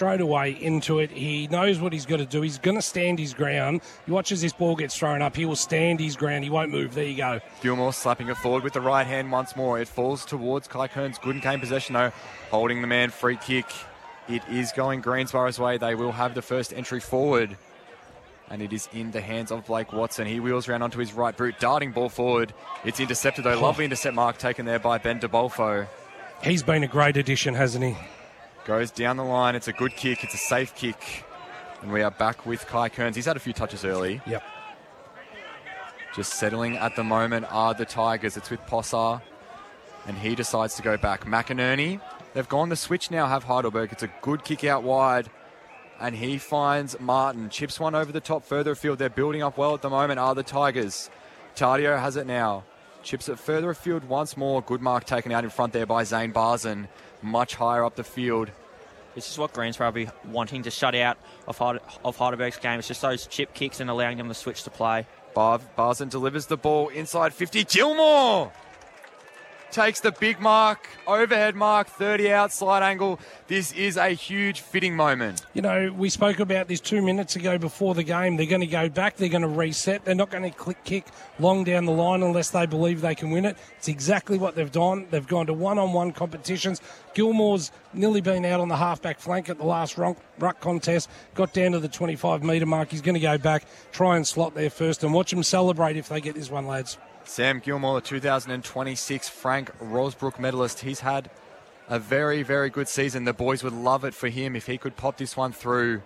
straight away into it. He knows what he's got to do. He's going to stand his ground. He watches this ball gets thrown up. He will stand his ground. He won't move. There you go. Gilmore slapping it forward with the right hand once more. It falls towards Kai Kearns. Good and Kane possession, though. Holding the man, free kick. It is going Greensborough's way. They will have the first entry forward. And it is in the hands of Blake Watson. He wheels around onto his right boot, darting ball forward. It's intercepted, though. Lovely intercept mark taken there by Ben DeBolfo. He's been a great addition, hasn't he? Goes down the line. It's a good kick. It's a safe kick. And we are back with Kai Kearns. He's had a few touches early. Yep. Just settling at the moment are the Tigers. It's with Possar. And he decides to go back. McInerney. They've gone the switch now, have Heidelberg. It's a good kick out wide. And he finds Martin. Chips one over the top further afield. They're building up well at the moment are the Tigers. Tardio has it now. Chips it further afield once more. Good mark taken out in front there by Zane Barzan. Much higher up the field. This is what Greensborough will be wanting to shut out of Heidelberg's game. It's just those chip kicks and allowing them to switch to play. Barzan delivers the ball inside 50. Gilmore takes the big mark, overhead mark, 30 out, slide angle. This is a huge fitting moment. You know, we spoke about this 2 minutes ago before the game. They're going to go back. They're going to reset. They're not going to kick long down the line unless they believe they can win it. It's exactly what they've done. They've gone to one-on-one competitions. Gilmore's nearly been out on the half-back flank at the last ruck contest. Got down to the 25-metre mark. He's going to go back, try and slot there first, and watch them celebrate if they get this one, lads. Sam Gilmore, the 2026 Frank Rosebrook medalist. He's had a very, very good season. The boys would love it for him if he could pop this one through.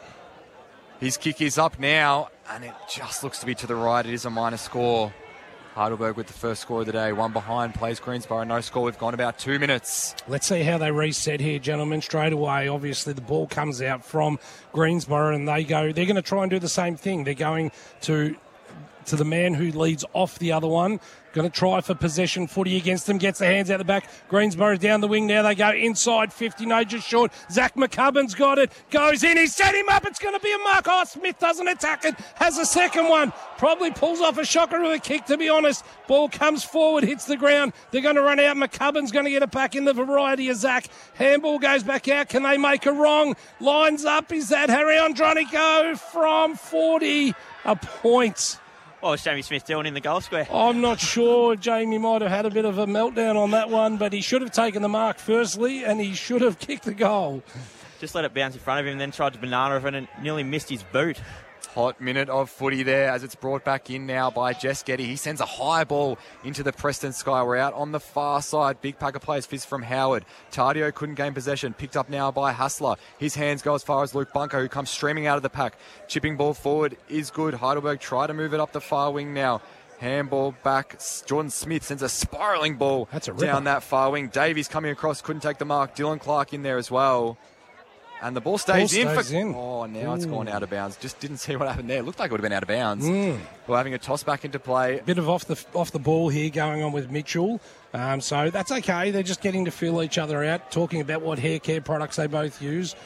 His kick is up now, and it just looks to be to the right. It is a minor score. Heidelberg with the first score of the day. One behind, plays Greensborough. No score. We've gone about 2 minutes. Let's see how they reset here, gentlemen. Straight away, obviously, the ball comes out from Greensborough, and they're going to try and do the same thing. They're going to the man who leads off the other one. Going to try for possession footy against them. Gets the hands out the back. Greensborough down the wing now. They go inside 50. No, just short. Zach McCubbin's got it. Goes in. He set him up. It's going to be a mark. Oh, Smith doesn't attack it. Has a second one. Probably pulls off a shocker with a kick, to be honest. Ball comes forward, hits the ground. They're going to run out. McCubbin's going to get it back in the variety of Zach. Handball goes back out. Can they make a wrong? Lines up. Is that Harry Andronico from 40? A point. What was Jamie Smith doing in the goal square? I'm not sure. Jamie might have had a bit of a meltdown on that one, but he should have taken the mark firstly, and he should have kicked the goal. Just let it bounce in front of him, then tried to banana it and nearly missed his boot. Hot minute of footy there as it's brought back in now by Jess Getty. He sends a high ball into the Preston sky. We're out on the far side. Big pack of players. Fist from Howard. Tardio couldn't gain possession. Picked up now by Hassler. His hands go as far as Luke Bunker, who comes streaming out of the pack. Chipping ball forward is good. Heidelberg try to move it up the far wing now. Handball back. Jordan Smith sends a spiralling ball down that far wing. Davies coming across. Couldn't take the mark. Dylan Clark in there as well. And the ball stays in. Oh, now it's gone out of bounds. Just didn't see what happened there. It looked like it would have been out of bounds. We're having a toss back into play. Bit of off the ball here going on with Mitchell. So that's okay. They're just getting to feel each other out, talking about what hair care products they both use.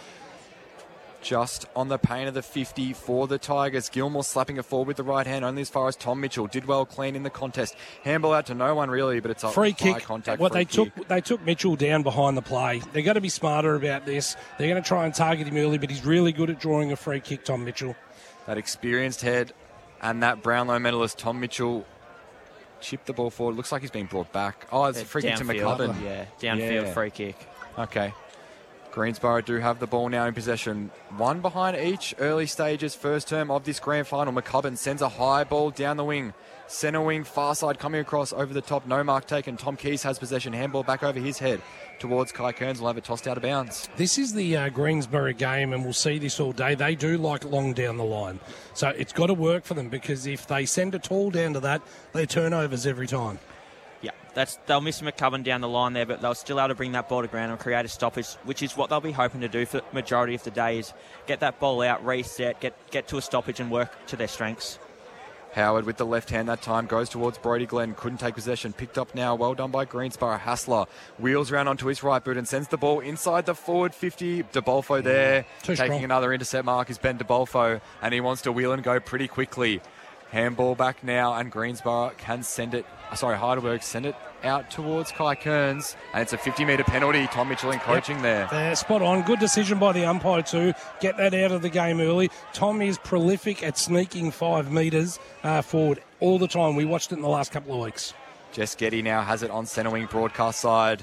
Just on the pain of the 50 for the Tigers. Gilmore slapping it forward with the right hand, only as far as Tom Mitchell. Did well clean in the contest. Handball out to no one really, but it's a free kick. Contact. What they took Mitchell down behind the play. They're going to be smarter about this. They're going to try and target him early, but he's really good at drawing a free kick, Tom Mitchell. That experienced head and that Brownlow medalist, Tom Mitchell, chipped the ball forward. Looks like he's being brought back. Oh, it's a free kick to McCubbin. Yeah, downfield free kick. Okay. Greensborough do have the ball now in possession. One behind each early stages, first term of this grand final. McCubbin sends a high ball down the wing. Centre wing, far side coming across over the top. No mark taken. Tom Keys has possession. Handball back over his head towards Kai Kearns. Will have it tossed out of bounds. This is the Greensborough game, and we'll see this all day. They do like long down the line. So it's got to work for them, because if they send a tall down to that, they turnovers every time. Yeah, they'll miss McCubbin down the line there, but they'll still able to bring that ball to ground and create a stoppage, which is what they'll be hoping to do for the majority of the day, is get that ball out, reset, get to a stoppage and work to their strengths. Howard with the left hand that time goes towards Brody Glenn. Couldn't take possession. Picked up now. Well done by Greensborough. Hassler wheels around onto his right boot and sends the ball inside the forward 50. DeBolfo there. Taking another intercept mark is Ben DeBolfo, and he wants to wheel and go pretty quickly. Handball back now, and Greensboro can Heidelberg send it out towards Kai Kearns, and it's a 50-metre penalty. Tom Mitchell encroaching there. Spot on. Good decision by the umpire to get that out of the game early. Tom is prolific at sneaking 5 metres forward all the time. We watched it in the last couple of weeks. Jess Getty now has it on centre wing broadcast side.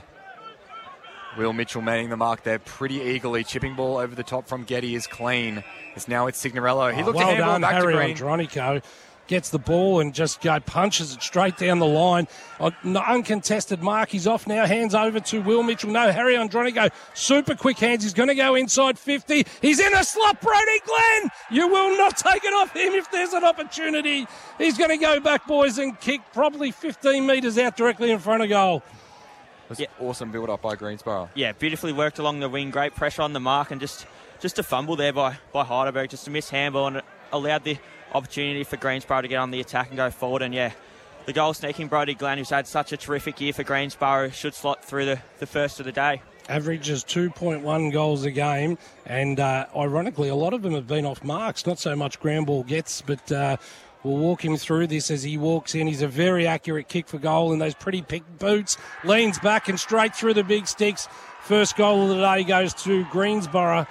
Will Mitchell manning the mark there pretty eagerly. Chipping ball over the top from Getty is clean. It's Signorello. He looked well at handball done, back Harry to Green. Andronico. Gets the ball and just punches it straight down the line. Uncontested mark. He's off now. Hands over to Will Mitchell. No, Harry Andronico. Super quick hands. He's going to go inside 50. He's in a slot, Brody Glenn. You will not take it off him if there's an opportunity. He's going to go back, boys, and kick probably 15 metres out directly in front of goal. It was awesome build-up by Greensboro. Yeah, beautifully worked along the wing. Great pressure on the mark, and just a fumble there by Heidelberg. Just a missed handball, and it allowed the opportunity for Greensboro to get on the attack and go forward. And the goal sneaking Brody Glenn, who's had such a terrific year for Greensboro, should slot through the first of the day. Averages 2.1 goals a game, and ironically, a lot of them have been off marks. Not so much ground ball gets, but we'll walk him through this as he walks in. He's a very accurate kick for goal in those pretty picked boots. Leans back and straight through the big sticks. First goal of the day goes to Greensboro.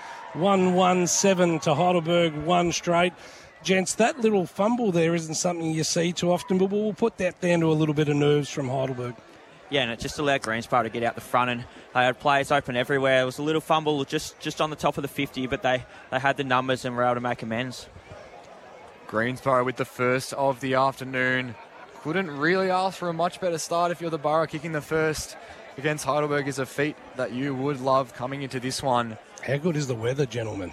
1-1-7 to Heidelberg, 1 straight. Gents, that little fumble there isn't something you see too often, but we'll put that down to a little bit of nerves from Heidelberg. Yeah, and it just allowed Greensboro to get out the front, and they had players open everywhere. It was a little fumble just on the top of the 50, but they had the numbers and were able to make amends. Greensboro with the first of the afternoon. Couldn't really ask for a much better start if you're the Borough. Kicking the first against Heidelberg is a feat that you would love coming into this one. How good is the weather, gentlemen?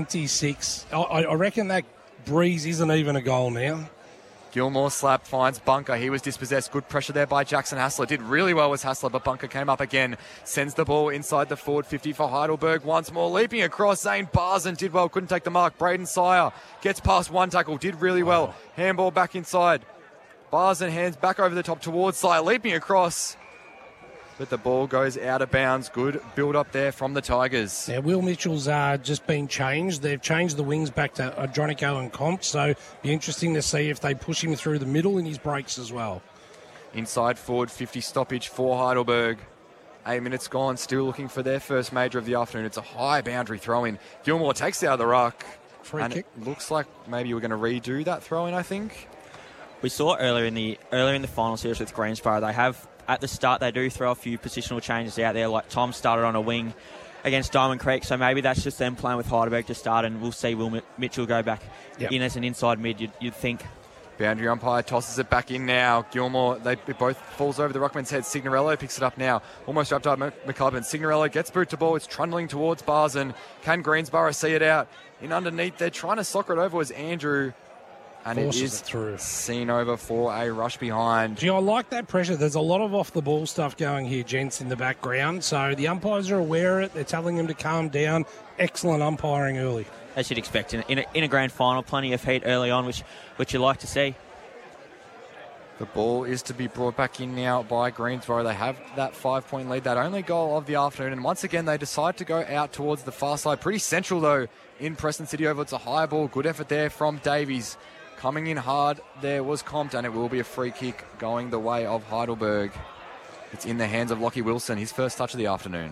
26. I reckon that breeze isn't even a goal now. Gilmore slap finds Bunker. He was dispossessed. Good pressure there by Jackson Hassler. Did really well was Hassler, but Bunker came up again. Sends the ball inside the forward 50 for Heidelberg once more. Leaping across, Zane Barzen did well. Couldn't take the mark. Braden Sire gets past one tackle. Did really well. Handball back inside. Barzen hands back over the top towards Sire. Leaping across. But the ball goes out of bounds. Good build up there from the Tigers. Now, Will Mitchell's just been changed. They've changed the wings back to Andronico and Compt, so be interesting to see if they push him through the middle in his breaks as well. Inside forward 50 stoppage for Heidelberg. 8 minutes gone, still looking for their first major of the afternoon. It's a high boundary throw-in. Gilmore takes it out of the ruck. Free kick. It looks like maybe we're going to redo that throw-in, I think. We saw earlier in the final series with Greensboro, at the start, they do throw a few positional changes out there, like Tom started on a wing against Diamond Creek, so maybe that's just them playing with Heidelberg to start, and we'll see Will Mitchell go back in as an inside mid, you'd think. Boundary umpire tosses it back in now. Gilmore, it both falls over the ruckman's head. Signorello picks it up now. Almost wrapped up McCubbin. Signorello gets boot to ball. It's trundling towards Barzen. Can Greensboro see it out? In underneath, they're trying to soccer it over as Andrew. And it is seen over for a rush behind. Gee, I like that pressure. There's a lot of off-the-ball stuff going here, gents, in the background. So the umpires are aware of it. They're telling them to calm down. Excellent umpiring early. As you'd expect in a grand final. Plenty of heat early on, which you like to see. The ball is to be brought back in now by Greensboro. They have that 5-point lead, that only goal of the afternoon. And once again, they decide to go out towards the far side. Pretty central, though, in Preston City Oval. It's a high ball. Good effort there from Davies. Coming in hard there was Compt, and it will be a free kick going the way of Heidelberg. It's in the hands of Lockie Wilson, his first touch of the afternoon.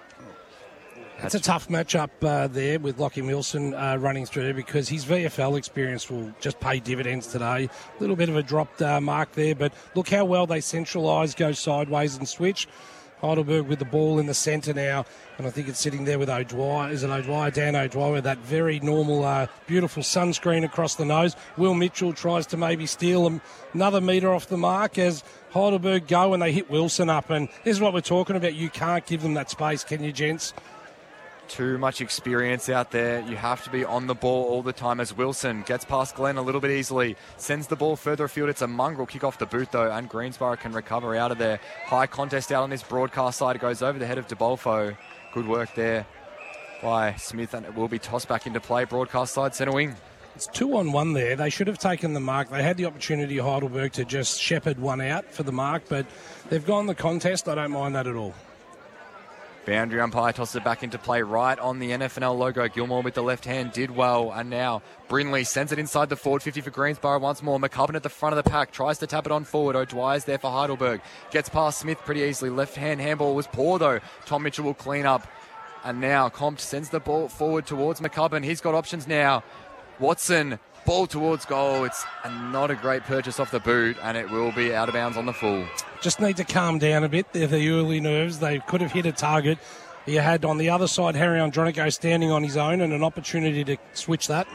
It's a tough matchup there with Lockie Wilson running through, because his VFL experience will just pay dividends today. A little bit of a dropped mark there, but look how well they centralise, go sideways and switch. Heidelberg with the ball in the centre now, and I think it's sitting there with O'Dwyer. Is it O'Dwyer? Dan O'Dwyer with that very normal, beautiful sunscreen across the nose. Will Mitchell tries to maybe steal another metre off the mark as Heidelberg go, and they hit Wilson up. And this is what we're talking about. You can't give them that space, can you, gents? Too much experience out there. You have to be on the ball all the time as Wilson gets past Glenn a little bit easily. Sends the ball further afield. It's a mongrel kick off the boot, though, and Greensboro can recover out of there. High contest out on this broadcast side. It goes over the head of DeBolfo. Good work there by Smith, and it will be tossed back into play. Broadcast side, centre wing. It's 2-on-1 there. They should have taken the mark. They had the opportunity, Heidelberg, to just shepherd one out for the mark, but they've gone the contest. I don't mind that at all. Boundary umpire tosses it back into play right on the NFNL logo. Gilmore with the left hand did well. And now Brindley sends it inside the forward 50 for Greensboro once more. McCubbin at the front of the pack. Tries to tap it on forward. O'Dwyer's there for Heidelberg. Gets past Smith pretty easily. Left hand handball was poor though. Tom Mitchell will clean up. And now Compt sends the ball forward towards McCubbin. He's got options now. Watson, ball towards goal. It's not a great purchase off the boot. And it will be out of bounds on the full. Just need to calm down a bit. They're the early nerves. They could have hit a target. He had on the other side Harry Andronico standing on his own and an opportunity to switch that.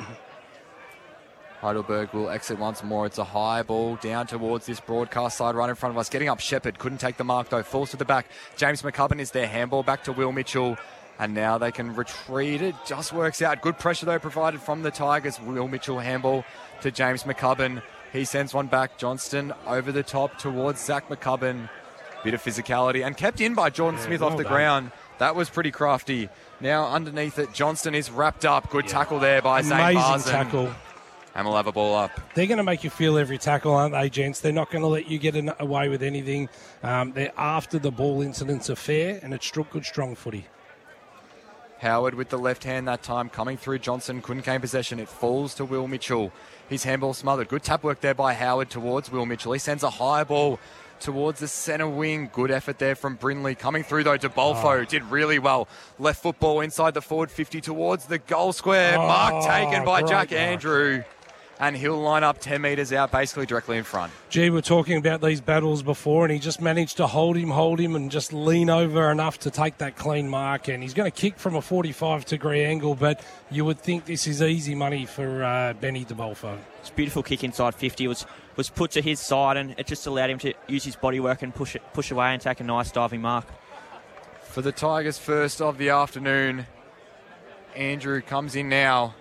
Heidelberg will exit once more. It's a high ball down towards this broadcast side right in front of us. Getting up Shepherd. Couldn't take the mark though. Falls to the back. James McCubbin is there. Handball back to Will Mitchell. And now they can retreat. It just works out. Good pressure though provided from the Tigers. Will Mitchell handball to James McCubbin. He sends one back. Johnston over the top towards Zach McCubbin. Bit of physicality and kept in by Jordan Smith off the ground. That was pretty crafty. Now underneath it, Johnston is wrapped up. Good tackle there by Zane Barson. Amazing tackle. And we'll have a ball up. They're going to make you feel every tackle, aren't they, gents? They're not going to let you get away with anything. They're after the ball incidents are fair, and it's good, strong footy. Howard with the left hand that time coming through Johnson. Couldn't gain possession. It falls to Will Mitchell. His handball smothered. Good tap work there by Howard towards Will Mitchell. He sends a high ball towards the centre wing. Good effort there from Brindley. Coming through though to Bolfo. Did really well. Left football inside the forward 50 towards the goal square. Mark taken by Jack Andrew. And he'll line up 10 metres out, basically directly in front. Gee, we're talking about these battles before, and he just managed to hold him, and just lean over enough to take that clean mark. And he's going to kick from a 45-degree angle, but you would think this is easy money for Benny de Bolfo. It's a beautiful kick inside 50. Was put to his side, and it just allowed him to use his body work and push away and take a nice diving mark. For the Tigers' first of the afternoon, Andrew comes in now.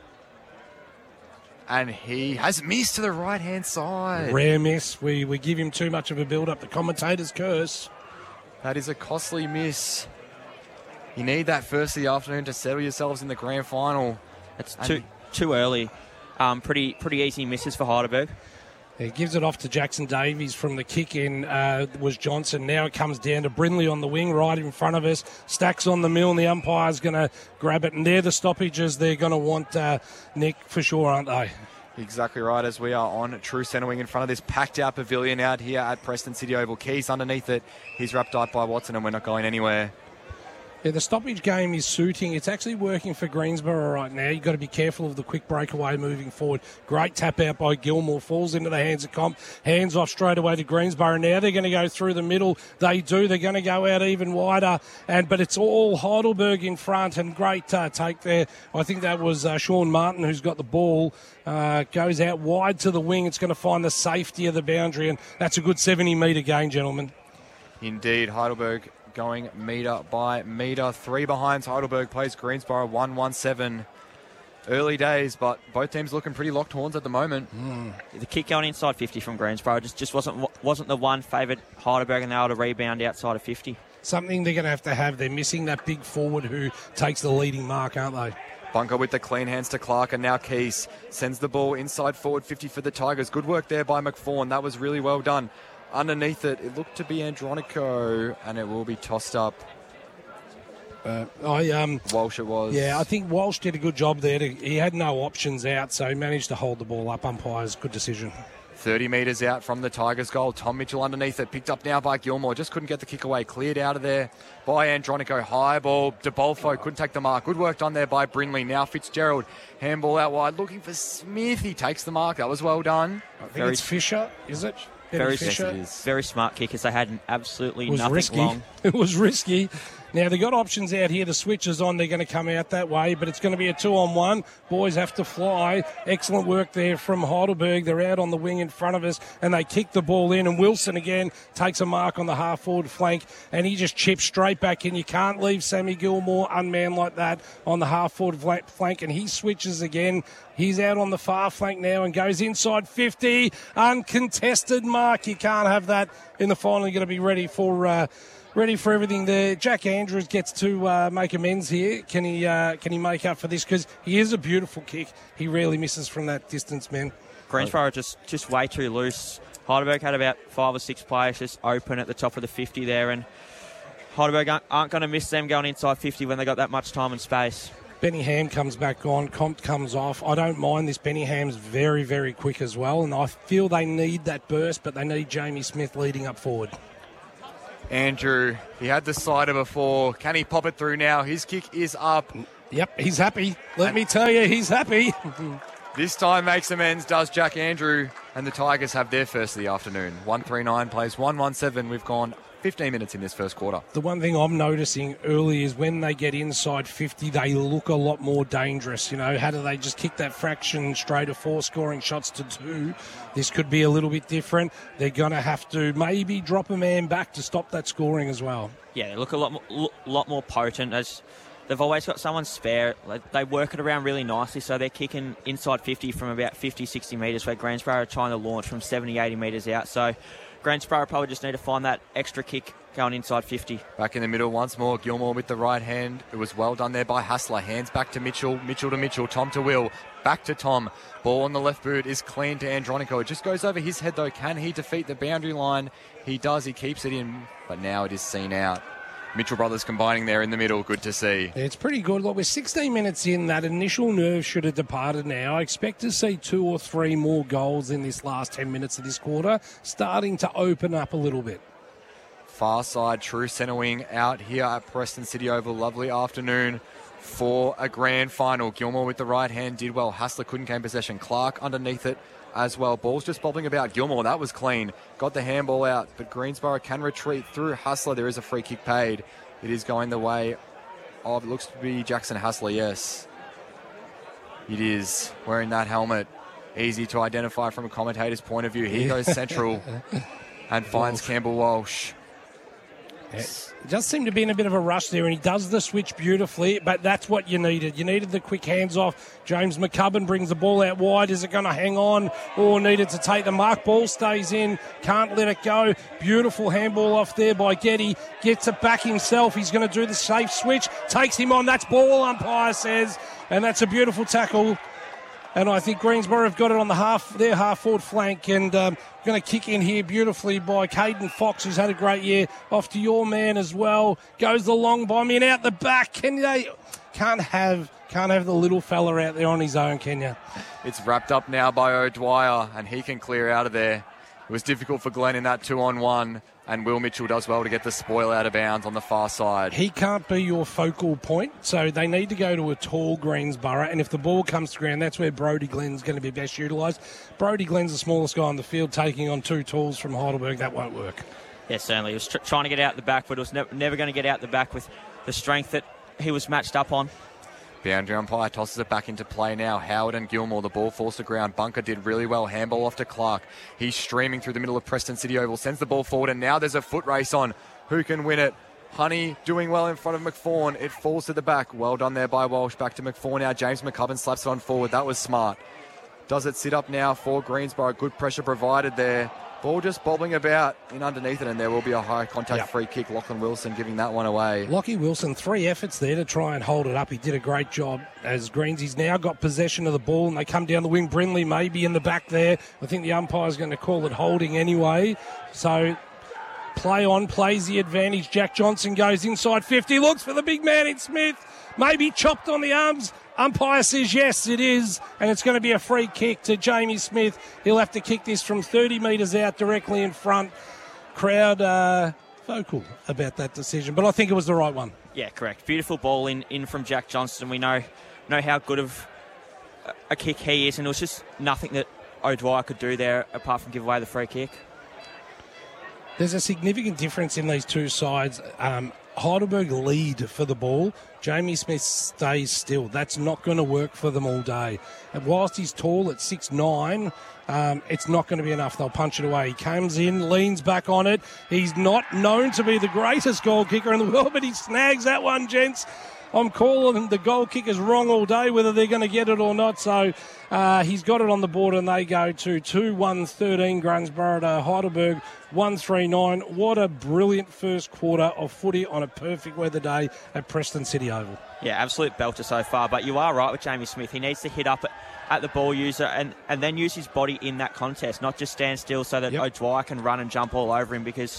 And he has missed to the right-hand side. Rare miss. We give him too much of a build-up. The commentator's curse. That is a costly miss. You need that first of the afternoon to settle yourselves in the grand final. It's too early. Pretty easy misses for Heidelberg. He gives it off to Jackson Davies from the kick in was Johnson. Now it comes down to Brindley on the wing right in front of us. Stacks on the mill and the umpire's going to grab it. And they're the stoppages they're going to want, Nick, for sure, aren't they? Exactly right, as we are on true centre wing in front of this packed out pavilion out here at Preston City Oval. Keys underneath it. He's wrapped up by Watson and we're not going anywhere. Yeah, the stoppage game is suiting. It's actually working for Greensboro right now. You've got to be careful of the quick breakaway moving forward. Great tap out by Gilmore. Falls into the hands of Comp. Hands off straight away to Greensboro. Now they're going to go through the middle. They do. They're going to go out even wider. But it's all Heidelberg in front. And great take there. I think that was Sean Martin who's got the ball. Goes out wide to the wing. It's going to find the safety of the boundary. And that's a good 70-metre gain, gentlemen. Indeed, Heidelberg going metre by metre. 3 behind. Heidelberg plays Greensboro 1-1-7. Early days, but both teams looking pretty locked horns at the moment. The kick going inside 50 from Greensboro just wasn't the one favoured Heidelberg, and they were able to rebound outside of 50. Something they're going to have. They're missing that big forward who takes the leading mark, aren't they? Bunker with the clean hands to Clark, and now Keys sends the ball inside forward 50 for the Tigers. Good work there by McFawn. That was really well done. Underneath it, it looked to be Andronico, and it will be tossed up. Walsh it was. Yeah, I think Walsh did a good job there. He had no options out, so he managed to hold the ball up. Umpires, good decision. 30 metres out from the Tigers' goal. Tom Mitchell underneath it. Picked up now by Gilmore. Just couldn't get the kick away. Cleared out of there by Andronico. High ball. De Bolfo couldn't take the mark. Good work done there by Brindley. Now Fitzgerald. Handball out wide. Looking for Smith. He takes the mark. That was well done. I think it's Fisher, is it? Very smart kickers. They had absolutely nothing long. It was risky. Now, they've got options out here. The switches on. They're going to come out that way, but it's going to be a 2-on-1. Boys have to fly. Excellent work there from Heidelberg. They're out on the wing in front of us, and they kick the ball in. And Wilson again takes a mark on the half-forward flank, and he just chips straight back in. You can't leave Sammy Gilmore unmanned like that on the half-forward flank, and he switches again. He's out on the far flank now and goes inside 50. Uncontested mark. You can't have that in the final. You've got to be ready for everything there. Jack Andrews gets to make amends here. Can he make up for this? Because he is a beautiful kick. He rarely misses from that distance, man. Greensboro just way too loose. Heidelberg had about 5 or 6 players just open at the top of the 50 there, and Heidelberg aren't going to miss them going inside 50 when they got that much time and space. Benny Ham comes back on, Compt comes off. I don't mind this. Benny Ham's very, very quick as well, and I feel they need that burst, but they need Jamie Smith leading up forward. Andrew, he had the sider before. Can he pop it through now? His kick is up. Yep, he's happy. Let me tell you, he's happy. This time makes amends, does Jack Andrew, and the Tigers have their first of the afternoon. 139 plays 117. We've gone 15 minutes in this first quarter. The one thing I'm noticing early is when they get inside 50, they look a lot more dangerous. You know, how do they just kick that fraction straight of 4 scoring shots to 2? This could be a little bit different. They're going to have to maybe drop a man back to stop that scoring as well. Yeah, they look a lot more potent as they've always got someone spare. They work it around really nicely, so they're kicking inside 50 from about 50, 60 metres, where Greensborough are trying to launch from 70, 80 metres out. So Greensborough probably just need to find that extra kick going inside 50. Back in the middle once more, Gilmore with the right hand. It was well done there by Hassler. Hands back to Mitchell, Mitchell to Mitchell, Tom to Will, back to Tom. Ball on the left boot is clean to Andronico. It just goes over his head though. Can he defeat the boundary line? He does, he keeps it in, but now it is seen out. Mitchell brothers combining there in the middle. Good to see. It's pretty good. Look, we're 16 minutes in. That initial nerve should have departed now. I expect to see 2 or 3 more goals in this last 10 minutes of this quarter, starting to open up a little bit. Far side, true centre wing out here at Preston City Oval. Lovely afternoon for a grand final. Gilmore with the right hand did well. Hassler couldn't gain possession. Clark underneath it as well. Ball's just bobbling about. Gilmore, that was clean. Got the handball out, but Greensborough can retreat through Hassler. There is a free kick paid. It is going the way of, it looks to be Jackson Hassler, yes. It is, wearing that helmet. Easy to identify from a commentator's point of view. Here goes Central and finds Campbell Walsh. He does seem to be in a bit of a rush there, and he does the switch beautifully, but that's what you needed. You needed the quick hands off. James McCubbin brings the ball out wide. Is it going to hang on or needed to take the mark? Ball stays in. Can't let it go. Beautiful handball off there by Getty. Gets it back himself. He's going to do the safe switch. Takes him on. That's ball, umpire says. And that's a beautiful tackle. And I think Greensborough have got it on their half-forward flank, and going to kick in here beautifully by Caden Fox, who's had a great year. Off to your man as well. Goes the long bomb in out the back. Can't have the little fella out there on his own, can you? It's wrapped up now by O'Dwyer, and he can clear out of there. It was difficult for Glenn in that 2-on-1, and Will Mitchell does well to get the spoil out of bounds on the far side. He can't be your focal point, so they need to go to a tall Greensborough, and if the ball comes to ground, that's where Brody Glenn's going to be best utilised. Brody Glenn's the smallest guy on the field, taking on 2 talls from Heidelberg. That won't work. Yeah, certainly. He was trying to get out the back, but it was never going to get out the back with the strength that he was matched up on. Boundary umpire tosses it back into play now. Howard and Gilmore, the ball falls to ground. Bunker did really well. Handball off to Clark. He's streaming through the middle of Preston City Oval. Sends the ball forward, and now there's a foot race on. Who can win it? Honey doing well in front of McFawn. It falls to the back. Well done there by Walsh. Back to McFawn now. James McCubbin slaps it on forward. That was smart. Does it sit up now for Greensborough? Good pressure provided there. Ball just bobbling about in underneath it, and there will be a high contact free kick. Lachlan Wilson giving that one away. Lachie Wilson, 3 efforts there to try and hold it up. He did a great job as Greens. He's now got possession of the ball, and they come down the wing. Brindley maybe in the back there. I think the umpire's going to call it holding anyway. So play on, plays the advantage. Jack Johnson goes inside 50, looks for the big man in Smith. Maybe chopped on the arms. Umpire says yes, it is, and it's going to be a free kick to Jamie Smith. He'll have to kick this from 30 metres out directly in front. Crowd vocal about that decision, but I think it was the right one. Yeah, correct. Beautiful ball in from Jack Johnston. We know how good of a kick he is, and it was just nothing that O'Dwyer could do there apart from give away the free kick. There's a significant difference in these two sides. Heidelberg lead for the ball. Jamie Smith stays still. That's not going to work for them all day. And whilst he's tall at 6'9", it's not going to be enough. They'll punch it away. He comes in, leans back on it. He's not known to be the greatest goal kicker in the world, but he snags that one, gents. I'm calling the goal kickers wrong all day, whether they're going to get it or not. So he's got it on the board, and they go to 2-1-13 Greensborough to Heidelberg 1-3-9. What a brilliant first quarter of footy on a perfect weather day at Preston City Oval. Yeah, absolute belter so far. But you are right with Jamie Smith. He needs to hit up at the ball user and then use his body in that contest, not just stand still so that O'Dwyer can run and jump all over him, because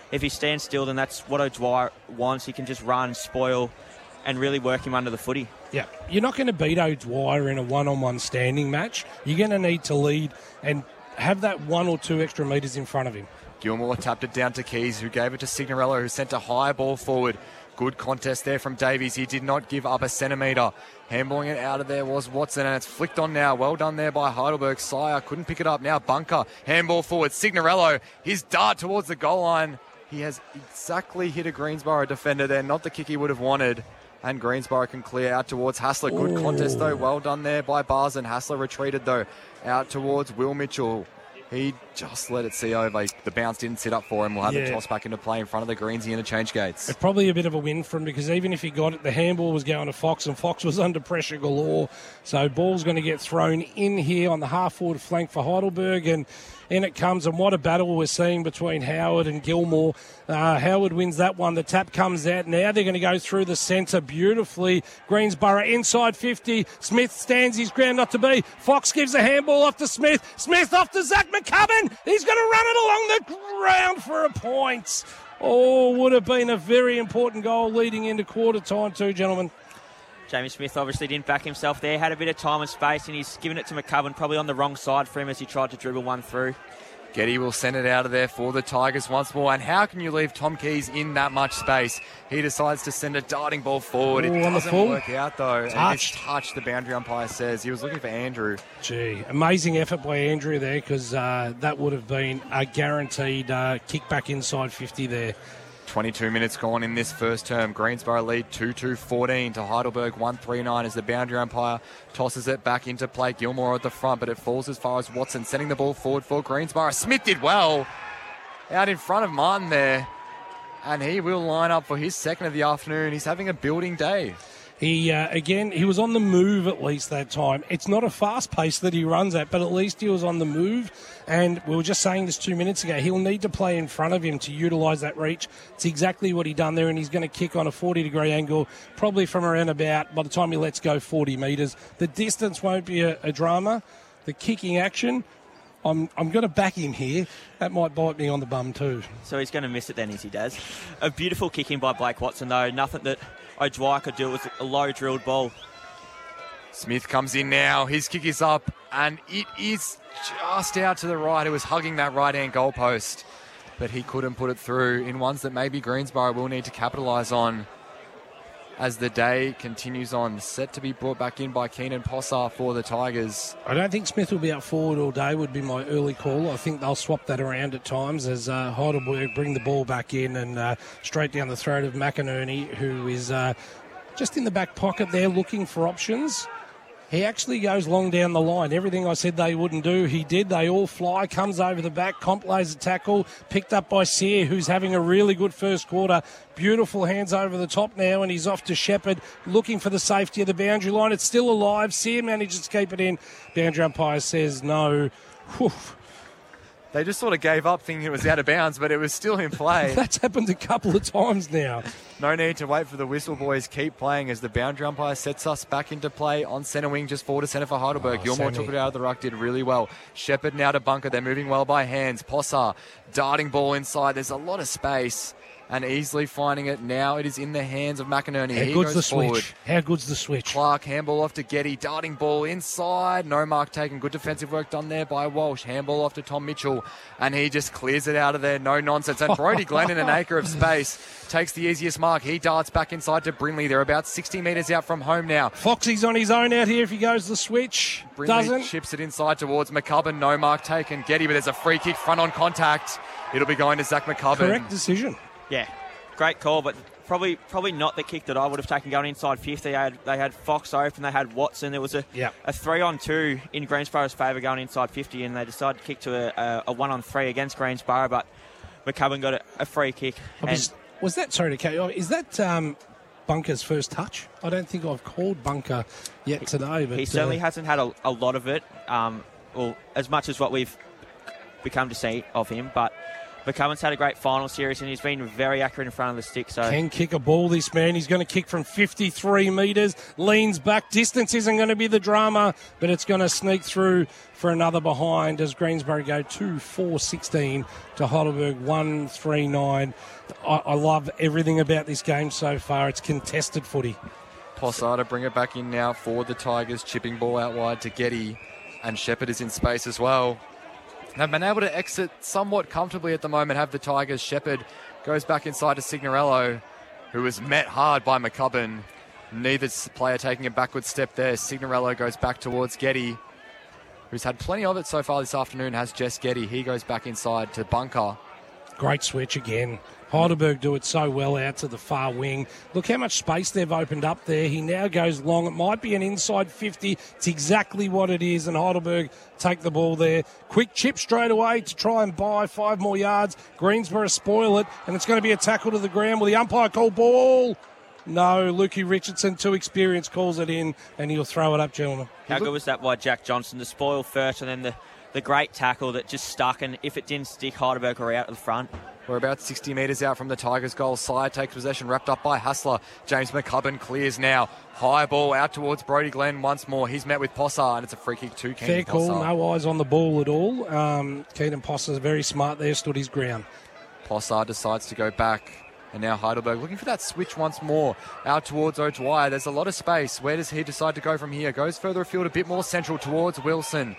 if he stands still, then that's what O'Dwyer wants. He can just run, spoil, and really work him under the footy. Yeah, you're not going to beat O'Dwyer in a one-on-one standing match. You're going to need to lead and have that 1 or 2 extra metres in front of him. Gilmore tapped it down to Keys, who gave it to Signorello, who sent a high ball forward. Good contest there from Davies. He did not give up a centimetre. Handballing it out of there was Watson, and it's flicked on now. Well done there by Heidelberg. Sire couldn't pick it up. Now Bunker. Handball forward. Signorello. His dart towards the goal line. He has exactly hit a Greensboro defender there. Not the kick he would have wanted. And Greensboro can clear out towards Hassler. Good contest, though. Well done there by Barzan. Hassler retreated, though, out towards Will Mitchell. He just let it see over. The bounce didn't sit up for him. We'll have the toss back into play in front of the Greensy interchange gates. It's probably a bit of a win for him because even if he got it, the handball was going to Fox and Fox was under pressure galore. So ball's going to get thrown in here on the half-forward flank for Heidelberg, and in it comes, and what a battle we're seeing between Howard and Gilmore. Howard wins that one. The tap comes out. Now they're going to go through the centre beautifully. Greensboro inside 50. Smith stands his ground not to be. Fox gives a handball off to Smith. Smith off to Zach McCubbin. He's going to run it along the ground for a point. Oh, would have been a very important goal leading into quarter time too, gentlemen. Jamie Smith obviously didn't back himself there, had a bit of time and space, and he's given it to McCubbin, probably on the wrong side for him as he tried to dribble one through. Getty will send it out of there for the Tigers once more. And how can you leave Tom Keys in that much space? He decides to send a darting ball forward. It doesn't work out, though. It's touched, the boundary umpire says. He was looking for Andrew. Gee, amazing effort by Andrew there, because that would have been a guaranteed kick back inside 50 there. 22 minutes gone in this first term. Greensboro lead 2-2-14 to Heidelberg 1-3-9 as the boundary umpire tosses it back into play. Gilmore at the front, but it falls as far as Watson, sending the ball forward for Greensboro. Smith did well out in front of Martin there, and he will line up for his second of the afternoon. He's having a building day. He, again, he was on the move at least that time. It's not a fast pace that he runs at, but at least he was on the move. And we were just saying this 2 minutes ago, he'll need to play in front of him to utilise that reach. It's exactly what he done there, and he's going to kick on a 40-degree angle, probably from around about, by the time he lets go, 40 metres. The distance won't be a drama. The kicking action, I'm going to back him here. That might bite me on the bum too. So he's going to miss it then, as he does. A beautiful kicking by Blake Watson, though. Nothing that O'Dwyer could do. It was a low drilled ball. Smith comes in now. His kick is up, and it is just out to the right. It was hugging that right-hand goalpost, but he couldn't put it through in ones that maybe Greensboro will need to capitalise on as the day continues on. Set to be brought back in by Keenan Possar for the Tigers. I don't think Smith will be out forward all day, would be my early call. I think they'll swap that around at times as Heidelberg bring the ball back in and straight down the throat of McInerney, who is just in the back pocket there looking for options. He actually goes long down the line. Everything I said they wouldn't do, he did. They all fly, comes over the back, Comp lays a tackle, picked up by Sear, who's having a really good first quarter. Beautiful hands over the top now, and he's off to Shepherd, looking for the safety of the boundary line. It's still alive. Sear manages to keep it in. Boundary umpire says no. Whew. They just sort of gave up thinking it was out of bounds, but it was still in play. That's happened a couple of times now. No need to wait for the whistle, boys. Keep playing as the boundary umpire sets us back into play on centre wing, just forward to centre for Heidelberg. Gilmore took it out of the ruck, did really well. Shepherd now to bunker. They're moving well by hands. Possar, darting ball inside. There's a lot of space and easily finding it. Now it is in the hands of McInerney. How good's the switch? How good's the switch? Clark, handball off to Getty. Darting ball inside. No mark taken. Good defensive work done there by Walsh. Handball off to Tom Mitchell. And he just clears it out of there. No nonsense. And Brody Glenn in an acre of space takes the easiest mark. He darts back inside to Brindley. They're about 60 metres out from home now. Foxy's on his own out here if he goes the switch. Brindley doesn't. Chips it inside towards McCubbin. No mark taken. Getty, but there's a free kick front on contact. It'll be going to Zach McCubbin. Correct decision. Yeah, great call, but probably not the kick that I would have taken going inside 50. They had Fox open, they had Watson. There was a 3-on-2 in Greensboro's favour going inside 50, and they decided to kick to a 1-on-3 against Greensboro, but McCubbin got a free kick. Was that, sorry to cut you off, is that Bunker's first touch? I don't think I've called Bunker yet today. But he certainly hasn't had a lot of it, or as much as what we've become to see of him, but McCubbin's had a great final series and he's been very accurate in front of the stick. So can kick a ball, this man. He's going to kick from 53 metres, leans back. Distance isn't going to be the drama, but it's going to sneak through for another behind as Greensboro go 2-4-16 to Heidelberg 1-3-9. I love everything about this game so far. It's contested footy. Posada bring it back in now for the Tigers. Chipping ball out wide to Getty, and Shepherd is in space as well. They've been able to exit somewhat comfortably at the moment, have the Tigers. Shepherd goes back inside to Signorello, who was met hard by McCubbin. Neither player taking a backward step there. Signorello goes back towards Getty, who's had plenty of it so far this afternoon, has Jess Getty. He goes back inside to Bunker. Great switch again. Heidelberg do it so well out to the far wing. Look how much space they've opened up there. He now goes long. It might be an inside 50. It's exactly what it is, and Heidelberg take the ball there. Quick chip straight away to try and buy 5 more yards. Greensboro spoil it, and it's going to be a tackle to the ground. Will the umpire call ball? No, Lukey Richardson, too experienced, calls it in, and he'll throw it up, gentlemen. How good was that by Jack Johnson to spoil first, and then the great tackle that just stuck, and if it didn't stick, Heidelberg are out at the front. We're about 60 metres out from the Tigers' goal. Side takes possession, wrapped up by Hassler. James McCubbin clears now. High ball out towards Brody Glenn once more. He's met with Possar, and it's a free kick to Keenan Fair call, Possar. no eyes on the ball at all. Keenan Possar's very smart there, stood his ground. Possar decides to go back. And now Heidelberg looking for that switch once more out towards O'Dwyer. There's a lot of space. Where does he decide to go from here? Goes further afield, a bit more central towards Wilson.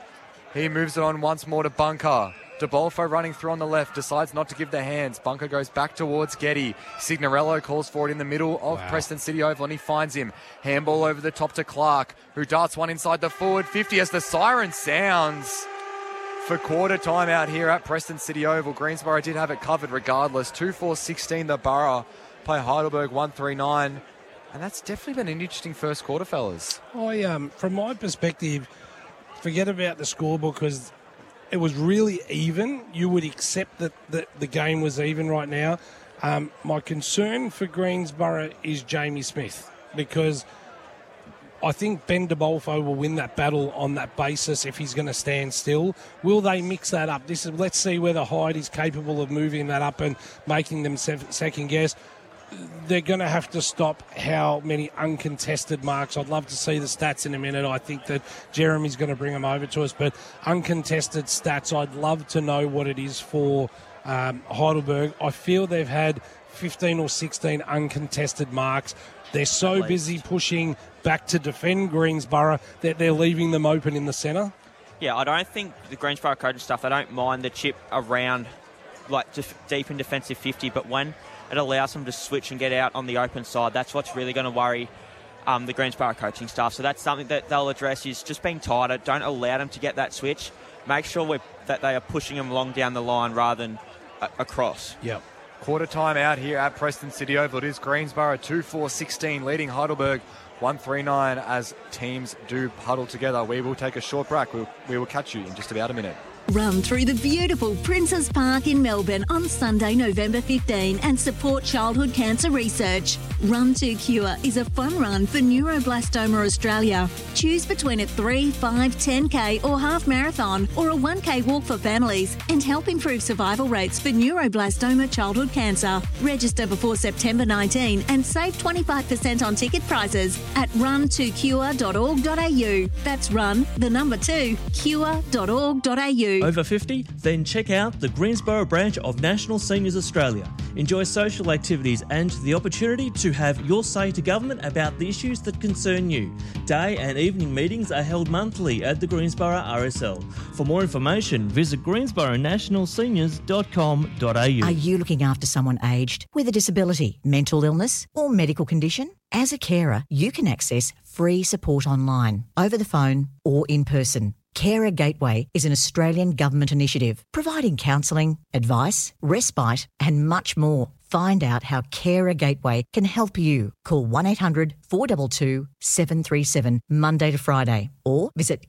He moves it on once more to Bunker. DeBolfo running through on the left, decides not to give the hands. Bunker goes back towards Getty. Signorello calls for it in the middle of Preston City Oval, and he finds him. Handball over the top to Clark, who darts one inside the forward 50 as the siren sounds for quarter time out here at Preston City Oval. Greensboro did have it covered regardless. 2-4-16 the Borough play Heidelberg 1-3-9. And that's definitely been an interesting first quarter, fellas. From my perspective, forget about the scorebook because it was really even. You would accept that the game was even right now. My concern for Greensboro is Jamie Smith, because I think Ben DeBolfo will win that battle on that basis if he's going to stand still. Will they mix that up? Let's see whether Hyde is capable of moving that up and making them second guess. They're going to have to stop how many uncontested marks. I'd love to see the stats in a minute. I think that Jeremy's going to bring them over to us. But uncontested stats, I'd love to know what it is for Heidelberg. I feel they've had 15 or 16 uncontested marks. They're so busy pushing back to defend Greensboro that they're leaving them open in the centre. Yeah, I don't think the Greensboro coaching staff, they don't mind the chip around like deep in defensive 50, but when it allows them to switch and get out on the open side, that's what's really going to worry the Greensboro coaching staff. So that's something that they'll address, is just being tighter. Don't allow them to get that switch. Make sure that they are pushing them along down the line rather than across. Yep. Quarter time out here at Preston City Oval. It is Greensboro 2-4-16 leading Heidelberg 1-3-9 as teams do huddle together. We will take a short break. We will catch you in just about a minute. Run through the beautiful Princes Park in Melbourne on Sunday, November 15 and support childhood cancer research. Run to Cure is a fun run for Neuroblastoma Australia. Choose between a 3, 5, 10k or half marathon or a 1k walk for families and help improve survival rates for neuroblastoma childhood cancer. Register before September 19 and save 25% on ticket prices at run2cure.org.au. That's run, the number 2, cure.org.au. Over 50? Then check out the Greensboro branch of National Seniors Australia. Enjoy social activities and the opportunity to have your say to government about the issues that concern you. Day and evening meetings are held monthly at the Greensboro RSL. For more information, visit greensboronationalseniors.com.au. Are you looking after someone aged with a disability, mental illness or medical condition? As a carer, you can access free support online, over the phone or in person. Carer Gateway is an Australian government initiative providing counselling, advice, respite and much more. Find out how Carer Gateway can help you. Call 1-800-422-737 Monday to Friday or visit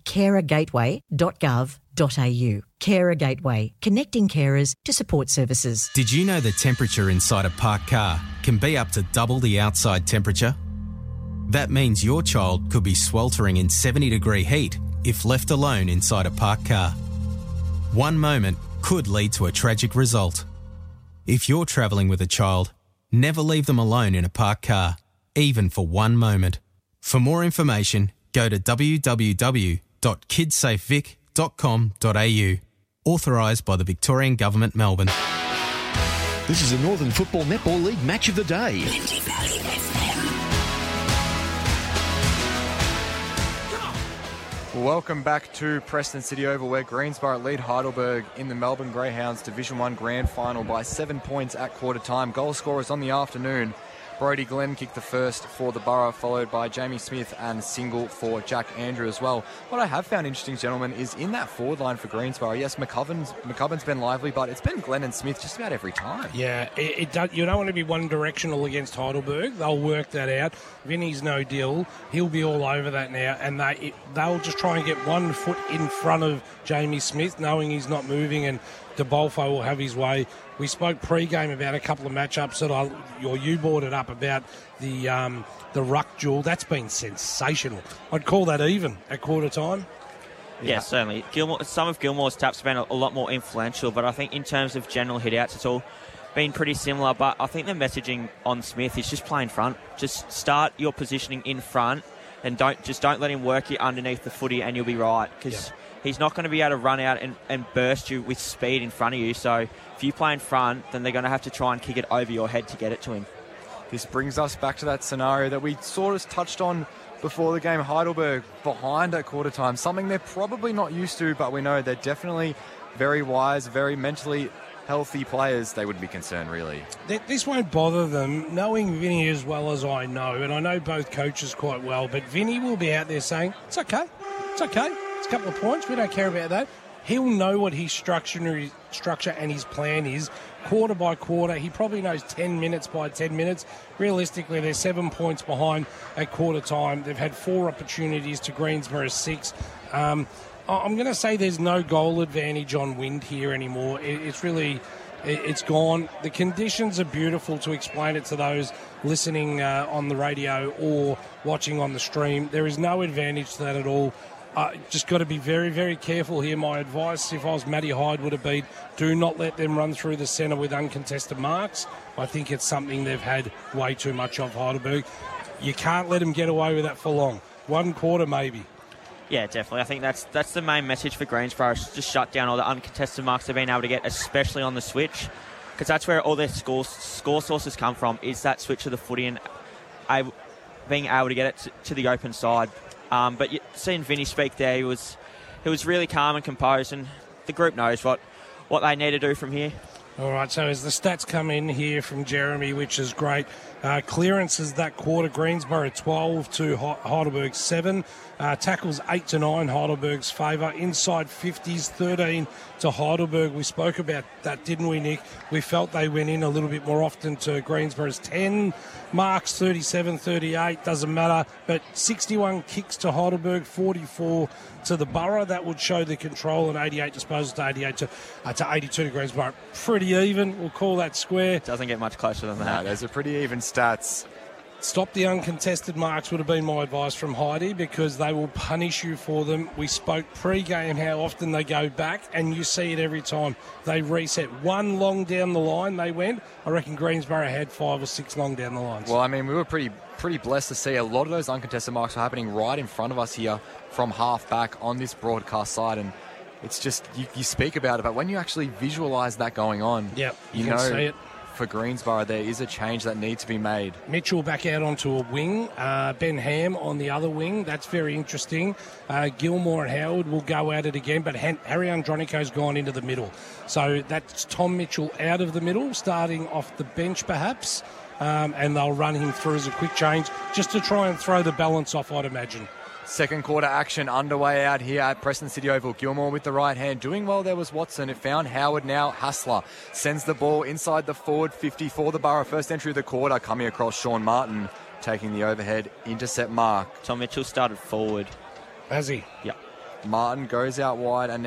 carergateway.gov.au. Carer Gateway, connecting carers to support services. Did you know the temperature inside a parked car can be up to double the outside temperature? That means your child could be sweltering in 70-degree heat if left alone inside a parked car. One moment could lead to a tragic result. If you're travelling with a child, never leave them alone in a parked car, even for one moment. For more information, go to www.kidsafevic.com.au. Authorised by the Victorian Government, Melbourne. This is the Northern Football Netball League Match of the Day. Welcome back to Preston City Oval, where Greensborough lead Heidelberg in the Melbourne Greyhounds Division 1 Grand Final by 7 points at quarter time. Goal scorers on the afternoon. Brody Glenn kicked the first for the Borough, followed by Jamie Smith and single for Jack Andrew as well. What I have found interesting, gentlemen, is in that forward line for Greensborough, yes, McCubbin's been lively, but it's been Glenn and Smith just about every time. Yeah, you don't want to be one-directional against Heidelberg. They'll work that out. Vinny's no deal. He'll be all over that now, and they'll just try and get 1 foot in front of Jamie Smith, knowing he's not moving, and DeBolfo will have his way. We spoke pre-game about a couple of matchups that you brought it up about the ruck duel. That's been sensational. I'd call that even at quarter time. Yeah, certainly. Some of Gilmore's taps have been a lot more influential, but I think in terms of general hit-outs, it's all been pretty similar. But I think the messaging on Smith is just play in front. Just start your positioning in front, and don't let him work you underneath the footy, and you'll be right. Because he's not going to be able to run out and burst you with speed in front of you. So if you play in front, then they're going to have to try and kick it over your head to get it to him. This brings us back to that scenario that we sort of touched on before the game. Heidelberg behind at quarter time, something they're probably not used to, but we know they're definitely very wise, very mentally healthy players. They wouldn't be concerned, really. This won't bother them, knowing Vinny as well as I know, and I know both coaches quite well, but Vinny will be out there saying, it's okay. It's a couple of points. We don't care about that. He'll know what his structure and his plan is quarter by quarter. He probably knows 10 minutes by 10 minutes. Realistically, they're 7 points behind at quarter time. They've had 4 opportunities to Greensborough's 6. I'm going to say there's no goal advantage on wind here anymore. It's gone. The conditions are beautiful, to explain it to those listening on the radio or watching on the stream. There is no advantage to that at all. Just got to be very, very careful here. My advice, if I was Matty Hyde, would have been do not let them run through the centre with uncontested marks. I think it's something they've had way too much of, Heidelberg. You can't let them get away with that for long. 1 quarter, maybe. Yeah, definitely. I think that's the main message for Greensborough. Just shut down all the uncontested marks they've been able to get, especially on the switch, because that's where all their score sources come from, is that switch of the footy and being able to get it to the open side. But seeing Vinny speak there, he was really calm and composed, and the group knows what they need to do from here. All right, so as the stats come in here from Jeremy, which is great, clearances that quarter, Greensborough 12 to Heidelberg 7. Tackles 8 to 9, Heidelberg's favour. Inside 50s, 13 to Heidelberg. We spoke about that, didn't we, Nick? We felt they went in a little bit more often to Greensborough's 10 marks, 37, 38, doesn't matter. But 61 kicks to Heidelberg, 44 to the Borough. That would show the control, and 88 disposals to 88 to 82 to Greensborough. Pretty even, we'll call that square. Doesn't get much closer than that. No, those are pretty even stats. Stop the uncontested marks would have been my advice from Heidi, because they will punish you for them. We spoke pre-game how often they go back, and you see it every time. They reset one long down the line, they went. I reckon Greensborough had 5 or 6 long down the lines. Well, I mean, we were pretty blessed to see a lot of those uncontested marks were happening right in front of us here from half back on this broadcast side, and it's just, you speak about it, but when you actually visualise that going on, you can see it. For Greensborough, there is a change that needs to be made. Mitchell back out onto a wing. Ben Ham on the other wing. That's very interesting. Gilmore and Howard will go at it again, but Harry Andronico's gone into the middle. So that's Tom Mitchell out of the middle, starting off the bench perhaps, and they'll run him through as a quick change just to try and throw the balance off, I'd imagine. Second quarter action underway out here at Preston City Oval. Gilmore with the right hand. Doing well there was Watson. It found Howard now. Hassler sends the ball inside the forward 50 for the Borough. First entry of the quarter coming across Sean Martin, taking the overhead intercept mark. Tom Mitchell started forward. Has he? Yep. Martin goes out wide and now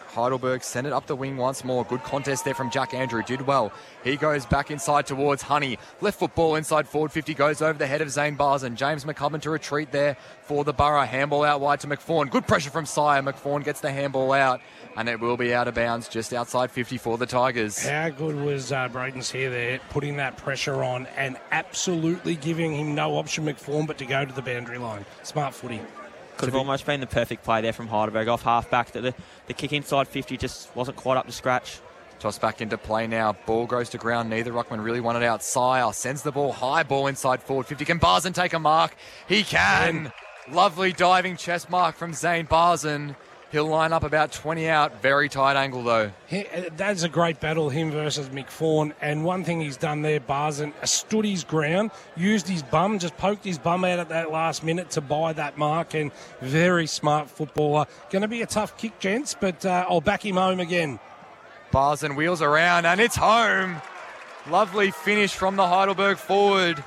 Heidelberg send it up the wing once more. Good contest there from Jack Andrew. Did well. He goes back inside towards Honey. Left foot ball inside forward 50. Goes over the head of Zane Barson. James McCubbin to retreat there for the Borough. Handball out wide to McFawn. Good pressure from Sire. McFawn gets the handball out. And it will be out of bounds just outside 50 for the Tigers. How good was Braden's here there, putting that pressure on and absolutely giving him no option, McFawn, but to go to the boundary line. Smart footy. Could have almost been the perfect play there from Heidelberg off half-back. The kick inside 50 just wasn't quite up to scratch. Toss back into play now. Ball goes to ground. Neither ruckman really wanted out. Sire sends the ball. High ball inside forward 50. Can Barson take a mark? He can. Lovely diving chest mark from Zane Barson. He'll line up about 20 out. Very tight angle, though. That's a great battle, him versus McFawn. And one thing he's done there, Barson, stood his ground, used his bum, just poked his bum out at that last minute to buy that mark. And very smart footballer. Going to be a tough kick, gents, but I'll back him home again. Barson wheels around, and it's home. Lovely finish from the Heidelberg forward.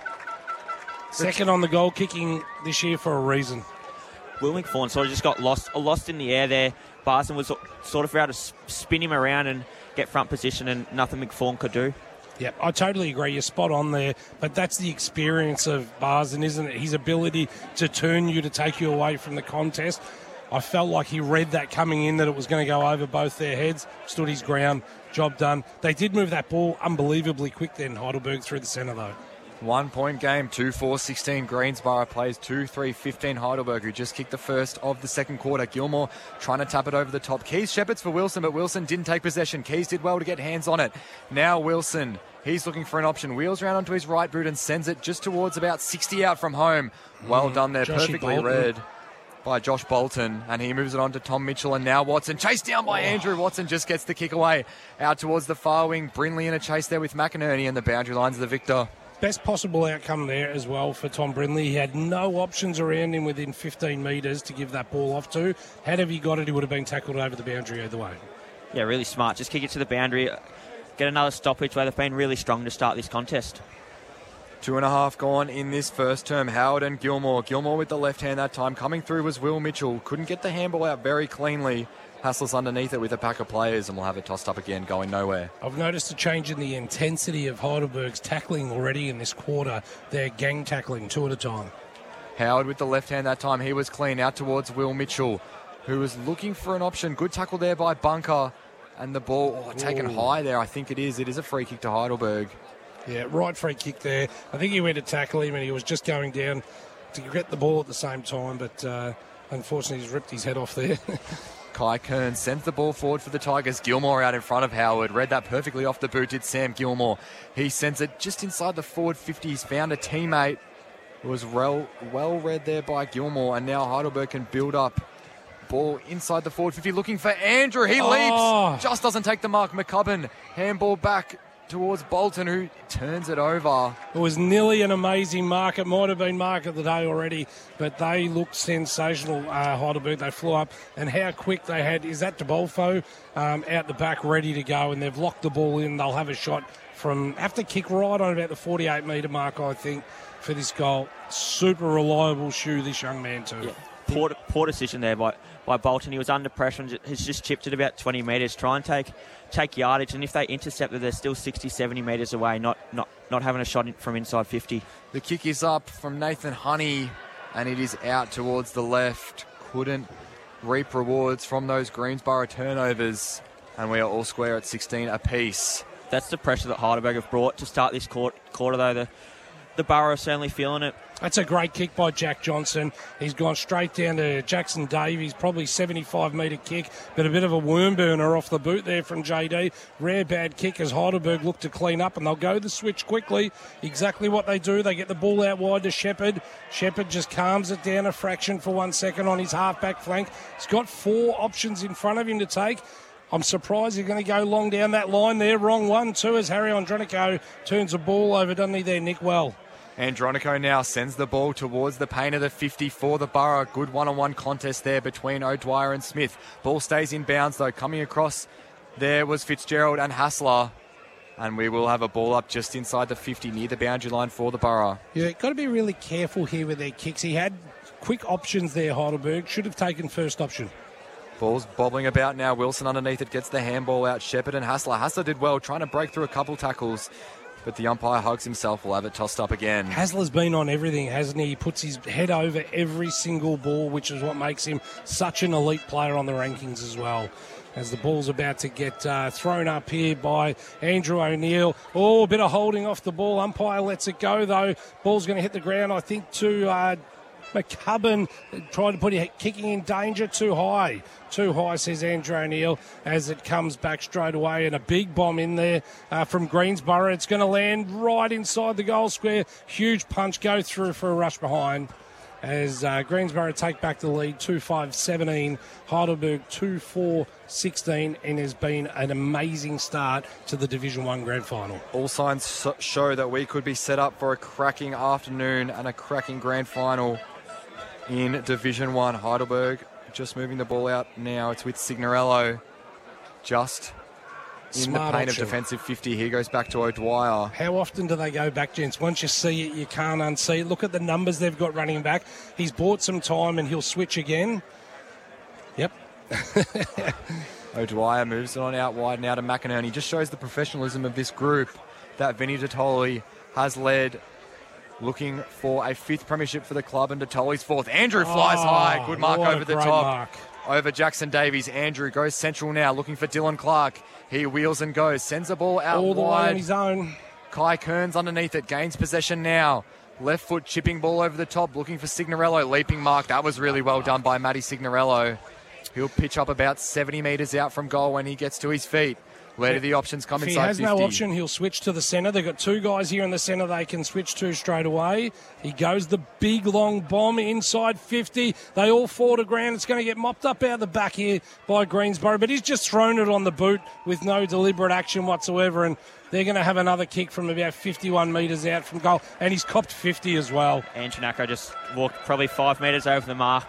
Second on the goal kicking this year for a reason. Will McFawn sort of just got lost in the air there. Barson was sort of able to spin him around and get front position, and nothing McFawn could do. Yep, I totally agree. You're spot on there. But that's the experience of Barson, isn't it? His ability to turn you, to take you away from the contest. I felt like he read that coming in, that it was going to go over both their heads. Stood his ground. Job done. They did move that ball unbelievably quick then, Heidelberg, through the centre, though. 1 point game, 2-4-16. Greensboro plays 2-3-15 Heidelberg, who just kicked the first of the second quarter. Gilmore trying to tap it over the top. Keys shepherds for Wilson, but Wilson didn't take possession. Keys did well to get hands on it. Now Wilson, he's looking for an option. Wheels around onto his right boot and sends it just towards about 60 out from home. Well done there, Joshy perfectly Bolton. read by Josh Bolton, and he moves it on to Tom Mitchell, and now Watson chased down by Andrew. Watson just gets the kick away out towards the far wing. Brindley in a chase there with McInerney, and the boundary line's the victor. Best possible outcome there as well for Tom Brindley. He had no options around him within 15 metres to give that ball off to. Had he got it, he would have been tackled over the boundary either way. Yeah, really smart. Just kick it to the boundary. Get another stoppage where they've been really strong to start this contest. 2.5 gone in this first term. Howard and Gilmore. Gilmore with the left hand that time. Coming through was Will Mitchell. Couldn't get the handball out very cleanly. Hassles underneath it with a pack of players, and we'll have it tossed up again, going nowhere. I've noticed a change in the intensity of Heidelberg's tackling already in this quarter. They're gang tackling 2 at a time. Howard with the left hand that time. He was clean out towards Will Mitchell, who was looking for an option. Good tackle there by Bunker. And the ball taken high there. I think it is. It is a free kick to Heidelberg. Yeah, right free kick there. I think he went to tackle him and he was just going down to get the ball at the same time, but unfortunately he's ripped his head off there. Kai Kern sends the ball forward for the Tigers. Gilmore out in front of Howard. Read that perfectly off the boot, did Sam Gilmore. He sends it just inside the forward 50s. Found a teammate. It was well read there by Gilmore, and now Heidelberg can build up. Ball inside the forward 50, looking for Andrew. He leaps. Just doesn't take the mark. McCubbin. Handball back towards Bolton, who turns it over. It was nearly an amazing mark. It might have been mark of the day already, but they looked sensational, Heidelberg. They flew up, and how quick they had. Is that DeBolfo out the back ready to go, and they've locked the ball in. They'll have a shot from, have to kick right on about the 48-metre mark, I think, for this goal. Super reliable shoe, this young man too. Yeah. Poor decision there by Bolton. He was under pressure and he's just chipped it about 20 metres. Try and take yardage, and if they intercept it, they're still 60, 70 metres away, not having a shot from inside 50. The kick is up from Nathan Honey, and it is out towards the left. Couldn't reap rewards from those Greensboro turnovers, and we are all square at 16 apiece. That's the pressure that Heidelberg have brought to start this quarter, though. The Borough are certainly feeling it. That's a great kick by Jack Johnson. He's gone straight down to Jackson Davies, probably 75-metre kick, but a bit of a worm burner off the boot there from JD. Rare bad kick as Heidelberg look to clean up, and they'll go the switch quickly. Exactly what they do. They get the ball out wide to Shepherd. Shepherd just calms it down a fraction for 1 second on his half-back flank. He's got 4 options in front of him to take. I'm surprised he's going to go long down that line there. Wrong one, too, as Harry Andronico turns the ball over, doesn't he there, Nick? Well. Andronico now sends the ball towards the paint of the 50 for the Borough. Good one-on-one contest there between O'Dwyer and Smith. Ball stays in bounds, though. Coming across there was Fitzgerald and Hassler. And we will have a ball up just inside the 50 near the boundary line for the Borough. Yeah, got to be really careful here with their kicks. He had quick options there, Heidelberg. Should have taken first option. Ball's bobbling about now. Wilson underneath it, gets the handball out. Shepherd and Hassler. Hassler did well, trying to break through a couple tackles, but the umpire hugs himself. Will have it tossed up again. Hassler's been on everything, hasn't he? He puts his head over every single ball, which is what makes him such an elite player on the rankings as well. As the ball's about to get thrown up here by Andrew O'Neill. Oh, a bit of holding off the ball. Umpire lets it go, though. Ball's going to hit the ground, I think, to McCubbin. Tried to put it kicking in danger. Too high, says Andrew O'Neill, as it comes back straight away. And a big bomb in there from Greensborough. It's going to land right inside the goal square. Huge punch, go through for a rush behind. As Greensborough take back the lead, 2-5-17, Heidelberg 2-4-16, and has been an amazing start to the Division 1 Grand Final. All signs show that we could be set up for a cracking afternoon and a cracking Grand Final in Division 1. Heidelberg just moving the ball out now. It's with Signorello just in Smart the paint option. of defensive 50. Here goes back to O'Dwyer. How often do they go back, gents? Once you see it, you can't unsee it. Look at the numbers they've got running back. He's bought some time and he'll switch again. Yep. O'Dwyer moves it on out wide now to McInerney. Just shows the professionalism of this group that Vinny Dottoli has led, looking for a fifth premiership for the club, and Dottoli's fourth. Andrew flies high. Good mark what over a the great top. mark. Over Jackson Davies. Andrew goes central now, looking for Dylan Clark. He wheels and goes. Sends the ball out All the way wide. on his own. Kai Kearns underneath it. Gains possession now. Left foot chipping ball over the top, looking for Signorello. Leaping mark. That was really well done by Matty Signorello. He'll pitch up about 70 metres out from goal when he gets to his feet. Where do the options come If inside 50? he has no option, he'll switch to the centre. They've got two guys here in the centre they can switch to straight away. He goes the big, long bomb inside 50. They all fall to ground. It's going to get mopped up out the back here by Greensborough, but he's just thrown it on the boot with no deliberate action whatsoever, and they're going to have another kick from about 51 metres out from goal, and he's copped 50 as well. And Chinako just walked probably 5 metres over the mark.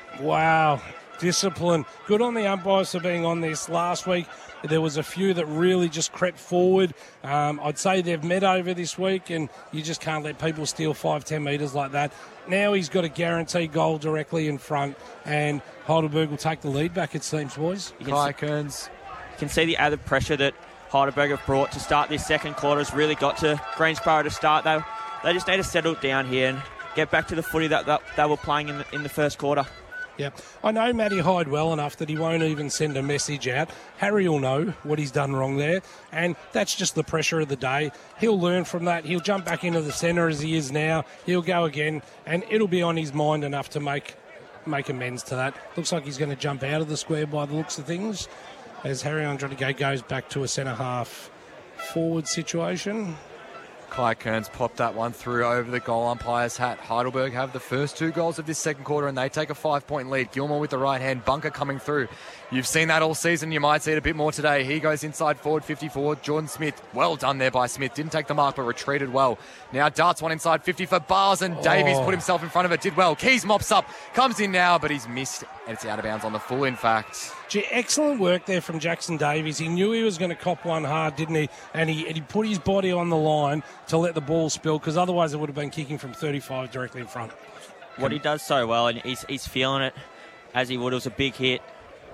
Wow. Discipline. Good on the umpires for being on this. Last week there was a few that really just crept forward. I'd say they've met over this week, and you just can't let people steal 5-10 metres like that. Now he's got a guaranteed goal directly in front, and Heidelberg will take the lead back, it seems, boys. Kai Kearns. You can see the added pressure that Heidelberg have brought to start this second quarter has really got to Greensborough to start. They just need to settle down here and get back to the footy that they were playing in the first quarter. Yeah, I know Matty Hyde well enough that he won't even send a message out. Harry will know what he's done wrong there, and that's just the pressure of the day. He'll learn from that. He'll jump back into the centre as he is now. He'll go again, and it'll be on his mind enough to make amends to that. Looks like he's going to jump out of the square by the looks of things, as Harry Andrade goes back to a centre-half forward situation. Kai Kearns popped that one through over the goal umpire's hat. Heidelberg have the first 2 goals of this second quarter, and they take a 5-point lead. Gilmore with the right hand, Bunker coming through. You've seen that all season. You might see it a bit more today. He goes inside forward 54. Jordan Smith, well done there by Smith. Didn't take the mark, but retreated well. Now darts one inside 50 for Bars, and Davies put himself in front of it. Did well. Keys mops up, comes in now, but he's missed, and it's out of bounds on the full, in fact. Gee, excellent work there from Jackson Davies. He knew he was going to cop one hard, didn't he? And he put his body on the line to let the ball spill, because otherwise it would have been kicking from 35 directly in front. What he does so well, and he's feeling it as he would. It was a big hit.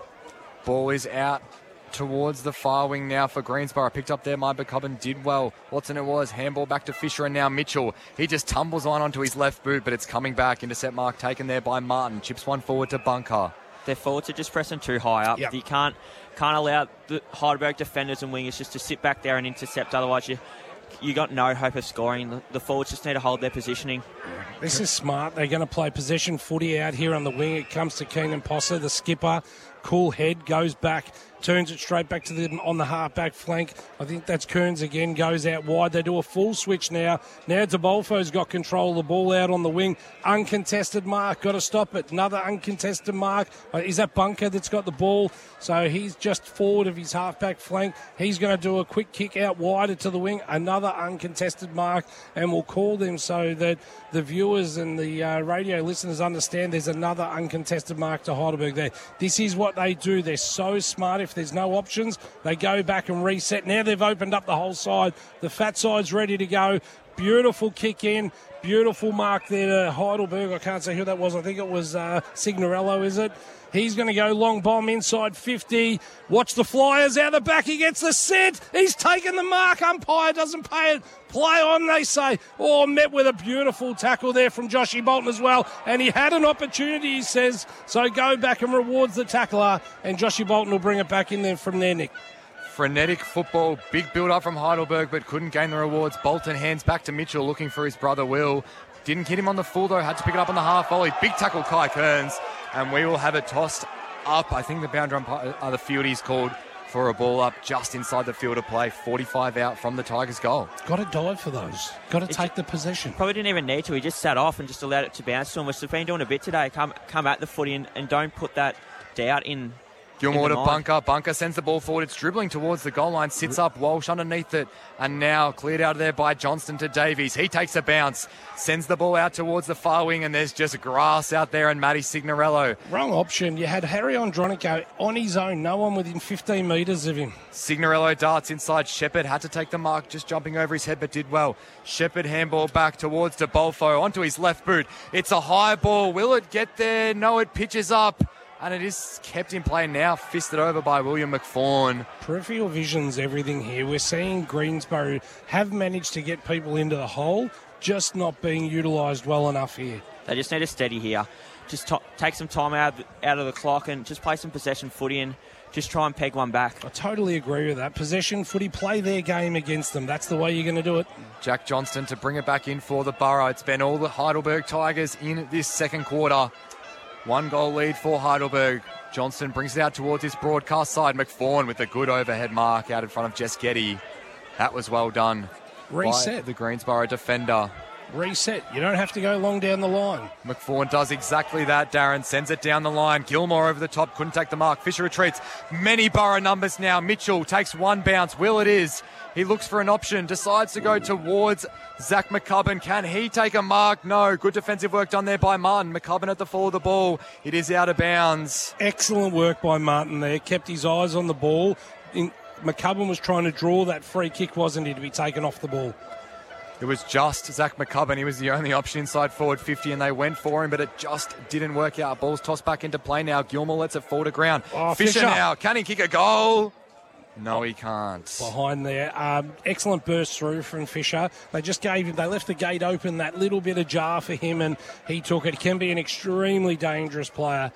Ball is out towards the far wing now for Greensborough. Picked up there, Mike McCubbin did well. Watson it was. Handball back to Fisher, and now Mitchell. He just tumbles on onto his left boot, but it's coming back. Intercept mark taken there by Martin. Chips one forward to Bunker. Their forwards are just pressing too high up. Yep. You can't allow the Heidelberg defenders and wingers just to sit back there and intercept. Otherwise, you got no hope of scoring. The forwards just need to hold their positioning. This is smart. They're going to play possession footy out here on the wing. It comes to Keenan Posser, the skipper. Cool head, goes back, turns it straight back to them on the half-back flank. I think that's Kearns again, goes out wide. They do a full switch now. Now DeBolfo's got control of the ball out on the wing. Uncontested mark, got to stop it. Another uncontested mark. Is that Bunker that's got the ball? So he's just forward of his half-back flank. He's going to do a quick kick out wider to the wing. Another uncontested mark, and we'll call them so that the viewers and the radio listeners understand there's another uncontested mark to Heidelberg there. This is what they do. They're so smart. If there's no options, they go back and reset. Now they've opened up the whole side. The fat side's ready to go. Beautiful kick in. Beautiful mark there to Heidelberg. I can't say who that was. I think it was Signorello, is it? He's going to go long bomb inside 50. Watch the Flyers out the back. He gets the set. He's taken the mark. Umpire doesn't pay it. Play on, they say. Oh, met with a beautiful tackle there from Joshy Bolton as well. And he had an opportunity, he says. So go back and rewards the tackler. And Joshy Bolton will bring it back in there from there, Nick. Frenetic football, big build-up from Heidelberg, but couldn't gain the rewards. Bolton hands back to Mitchell, looking for his brother Will. Didn't hit him on the full, though. Had to pick it up on the half volley. Big tackle, Kai Kearns. And we will have it tossed up. I think the boundary umpire, the fieldies called for a ball up just inside the field of play. 45 out from the Tigers' goal. Got to dive for those. Got to take the possession. Probably didn't even need to. He just sat off and just allowed it to bounce to him, which they've been doing a bit today. Come at the footy and don't put that doubt in. Gilmore to Bunker. Bunker sends the ball forward. It's dribbling towards the goal line. Sits up. Walsh underneath it. And now cleared out of there by Johnston to Davies. He takes a bounce. Sends the ball out towards the far wing. And there's just grass out there and Matty Signorello. Wrong option. You had Harry Andronico on his own. No one within 15 metres of him. Signorello darts inside. Shepherd had to take the mark. Just jumping over his head, but did well. Shepherd handball back towards De Bolfo. Onto his left boot. It's a high ball. Will it get there? No, it pitches up. And it is kept in play now, fisted over by William McFawn. Peripheral vision's everything here. We're seeing Greensboro have managed to get people into the hole, just not being utilised well enough here. They just need a steady here. Just take some time out of the clock and just play some possession footy and just try and peg one back. I totally agree with that. Possession footy, play their game against them. That's the way you're going to do it. Jack Johnston to bring it back in for the Borough. It's been all the Heidelberg Tigers in this second quarter. 1 goal lead for Heidelberg. Johnston brings it out towards his broadcast side. McFawn with a good overhead mark out in front of Jess Getty. That was well done. Reset. By the Greensboro defender. Reset. You don't have to go long down the line. McFawn does exactly that, Darren. Sends it down the line. Gilmore over the top. Couldn't take the mark. Fisher retreats. Many Borough numbers now. Mitchell takes one bounce. Will it is. He looks for an option. Decides to go towards Zach McCubbin. Can he take a mark? No. Good defensive work done there by Martin. McCubbin at the fall of the ball. It is out of bounds. Excellent work by Martin there. Kept his eyes on the ball. McCubbin was trying to draw that free kick, wasn't he, to be taken off the ball? It was just Zach McCubbin. He was the only option inside forward 50, and they went for him, but it just didn't work out. Ball's tossed back into play now. Gilmore lets it fall to ground. Oh, Fisher now. Can he kick a goal? No, he can't. Behind there. Excellent burst through from Fisher. They left the gate open, that little bit ajar for him, and he took it. Can be an extremely dangerous player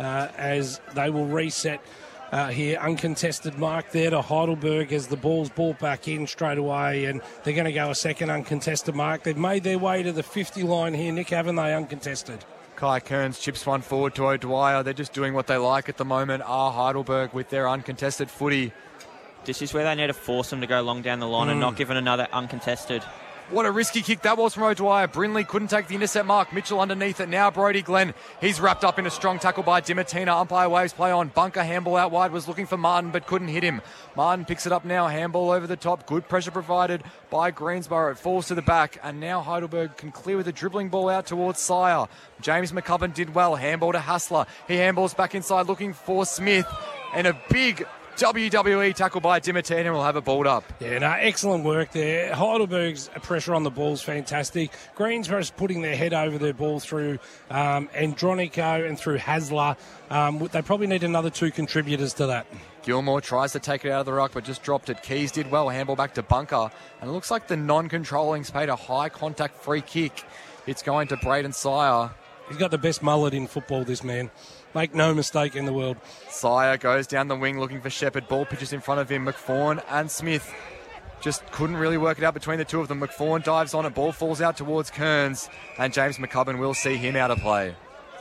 as they will reset here. Uncontested mark there to Heidelberg as the ball's brought back in straight away, and they're going to go a second uncontested mark. They've made their way to the 50 line here, Nick, haven't they, uncontested? Kai Kearns chips one forward to O'Dwyer. They're just doing what they like at the moment. Heidelberg with their uncontested footy. This is where they need to force them to go long down the line and not give it another uncontested. What a risky kick that was from O'Dwyer. Brindley couldn't take the intercept mark. Mitchell underneath it. Now Brody Glenn. He's wrapped up in a strong tackle by Dimatina. Umpire waves play on. Bunker handball out wide. Was looking for Martin but couldn't hit him. Martin picks it up now. Handball over the top. Good pressure provided by Greensboro. It falls to the back. And now Heidelberg can clear with a dribbling ball out towards Sire. James McCubbin did well. Handball to Hassler. He handballs back inside looking for Smith. And a big WWE tackle by Dimatina will have it balled up. Yeah, no, excellent work there. Heidelberg's pressure on the ball is fantastic. Greensboro's putting their head over their ball through Andronico and through Hasler. They probably need another 2 contributors to that. Gilmore tries to take it out of the ruck but just dropped it. Keys did well. Handball back to Bunker. And it looks like the non-controlling's paid a high contact free kick. It's going to Braden Sire. He's got the best mullet in football, this man. Make no mistake in the world. Sire goes down the wing looking for Shepherd. Ball pitches in front of him. McFawn and Smith just couldn't really work it out between the two of them. McFawn dives on it. Ball falls out towards Kearns. And James McCubbin will see him out of play.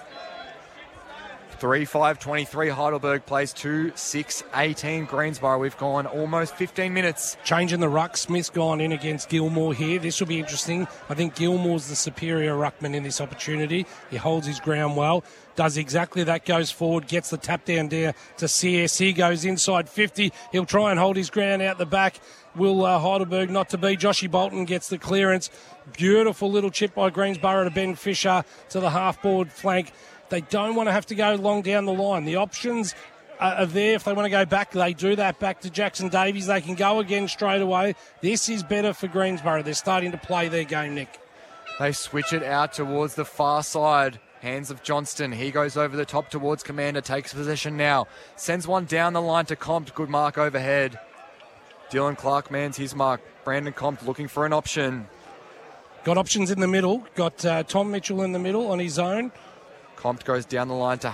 3-5-23. Heidelberg plays 2-6-18. Greensboro. We've gone almost 15 minutes. Changing the ruck. Smith's gone in against Gilmore here. This will be interesting. I think Gilmore's the superior ruckman in this opportunity. He holds his ground well. Does exactly that, goes forward, gets the tap down there to CS. Goes inside 50. He'll try and hold his ground out the back. Will Heidelberg not to be. Joshy Bolton gets the clearance. Beautiful little chip by Greensboro to Ben Fisher to the half-board flank. They don't want to have to go long down the line. The options are there. If they want to go back, they do that. Back to Jackson Davies. They can go again straight away. This is better for Greensborough. They're starting to play their game, Nick. They switch it out towards the far side. Hands of Johnston. He goes over the top towards Commander. Takes possession now. Sends one down the line to Compt. Good mark overhead. Dylan Clark mans his mark. Brandon Compt looking for an option. Got options in the middle. Got Tom Mitchell in the middle on his own. Compt goes down the line to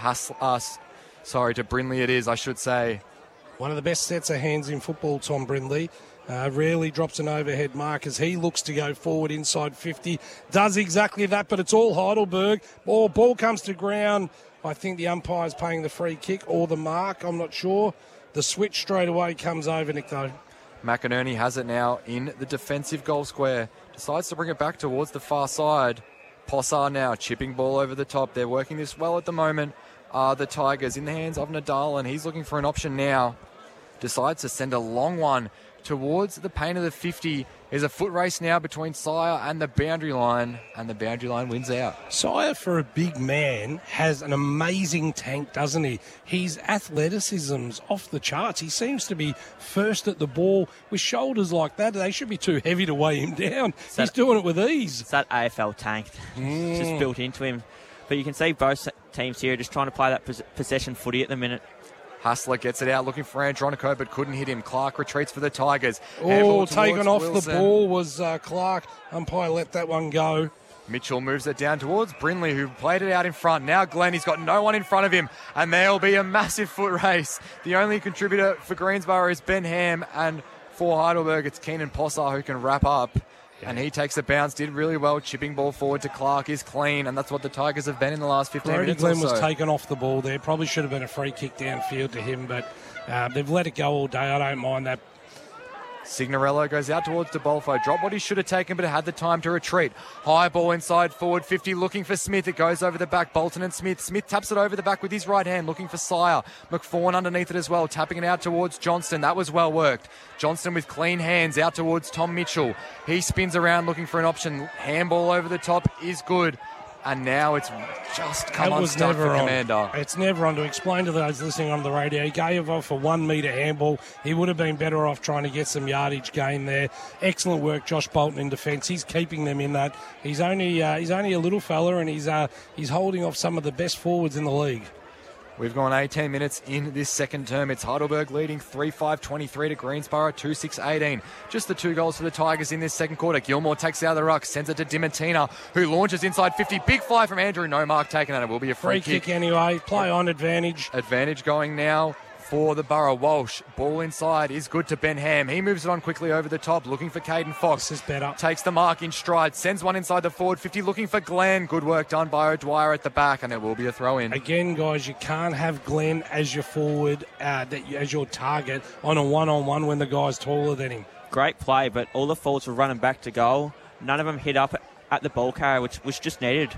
to Brindley it is, I should say. One of the best sets of hands in football, Tom Brindley. Rarely drops an overhead mark as he looks to go forward inside 50. Does exactly that, but it's all Heidelberg. Ball comes to ground. I think the umpire's paying the free kick or the mark. I'm not sure. The switch straight away comes over, Nick, though. McInerney has it now in the defensive goal square. Decides to bring it back towards the far side. Possar now chipping ball over the top. They're working this well at the moment. The Tigers in the hands of Nadal, and he's looking for an option now. Decides to send a long one towards the paint of the 50. There's a foot race now between Sire and the boundary line, and the boundary line wins out. Sire, for a big man, has an amazing tank, doesn't he? His athleticism's off the charts. He seems to be first at the ball with shoulders like that. They should be too heavy to weigh him down. He's doing it with ease. It's that AFL tank. It's just built into him. But you can see both teams here just trying to play that possession footy at the minute. Hustler gets it out looking for Andronico but couldn't hit him. Clark retreats for the Tigers. Taken off Wilson. The ball was Clark. Umpire let that one go. Mitchell moves it down towards Brindley, who played it out in front. Now Glenn, he's got no one in front of him, and there'll be a massive foot race. The only contributor for Greensborough is Ben Ham, and for Heidelberg it's Keenan Possar who can wrap up. And he takes a bounce, did really well. Chipping ball forward to Clark is clean, and that's what the Tigers have been in the last 15 minutes Glenn was taken off the ball there. Probably should have been a free kick downfield to him, but they've let it go all day. I don't mind that. Signorello goes out towards DeBolfo. Drop what he should have taken, but had the time to retreat. High ball inside forward 50, looking for Smith. It goes over the back. Bolton and Smith. Smith taps it over the back with his right hand, looking for Sire. McFawn underneath it as well, tapping it out towards Johnston. That was well worked. Johnston with clean hands out towards Tom Mitchell. He spins around looking for an option. Handball over the top is good. And now it's just come unstuck for Commander. It's never on. To explain to those listening on the radio, he gave off a 1 metre handball. He would have been better off trying to get some yardage gain there. Excellent work, Josh Bolton in defence. He's keeping them in that. He's only a little fella, and he's holding off some of the best forwards in the league. We've gone 18 minutes in this second term. It's Heidelberg leading 3-5-23 to Greensborough, 2-6-18. Just the 2 goals for the Tigers in this second quarter. Gilmore takes it out of the ruck, sends it to Dimatina, who launches inside 50. Big fly from Andrew. No mark taken, and it will be a free kick anyway. Play on advantage. Advantage going now for the Borough. Walsh, ball inside is good to Ben Ham. He moves it on quickly over the top, looking for Caden Fox. This is better. Takes the mark in stride, sends one inside the forward 50, looking for Glenn. Good work done by O'Dwyer at the back, and it will be a throw in. Again, guys, you can't have Glenn as your forward, as your target on a one-on-one when the guy's taller than him. Great play, but all the forwards were running back to goal. None of them hit up at the ball carrier, which was just needed.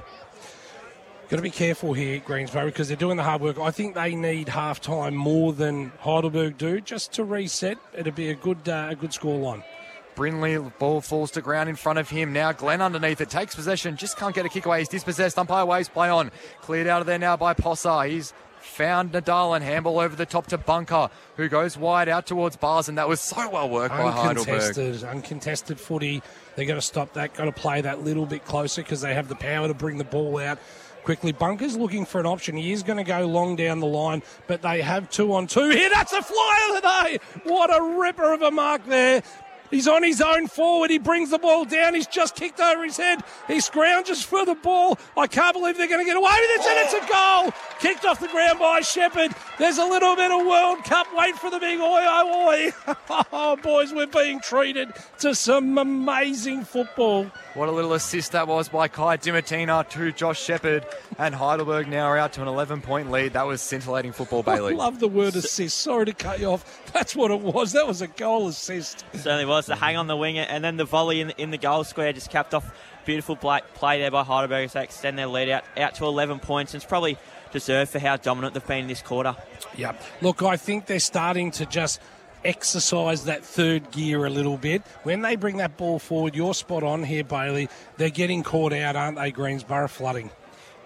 Got to be careful here, Greensborough, because they're doing the hard work. I think they need half-time more than Heidelberg do, just to reset. It'll be a good score line. Brindley, ball falls to ground in front of him. Now Glenn underneath it, takes possession, just can't get a kick away. He's dispossessed. Umpire waves play on. Cleared out of there now by Possar. He's found Nadal and handball over the top to Bunker, who goes wide out towards Bars, and that was so well worked by Heidelberg. Uncontested footy. They've got to stop that, got to play that little bit closer because they have the power to bring the ball out quickly. Bunker's looking for an option. He is going to go long down the line, but they have 2-on-2 here. That's a fly of the day. What a ripper of a mark there. He's on his own forward. He brings the ball down. He's just kicked over his head. He scrounges for the ball. I can't believe they're going to get away with it. And it's a goal. Kicked off the ground by Shepherd. There's a little bit of World Cup. Wait for the big oi, oi, oi. Oh, boys, we're being treated to some amazing football. What a little assist that was by Kai Dimatina to Josh Shepherd. And Heidelberg now are out to an 11-point lead. That was scintillating football, Bailey. I love the word assist. Sorry to cut you off. That's what it was. That was a goal assist. Certainly was. The hang on the wing, and then the volley in the goal square just capped off. Beautiful play there by Heidelberg as they extend their lead out to 11 points. And it's probably deserved for how dominant they've been in this quarter. Yeah. Look, I think they're starting to just exercise that third gear a little bit. When they bring that ball forward, you're spot on here, Bailey. They're getting caught out, aren't they, Greensborough, flooding?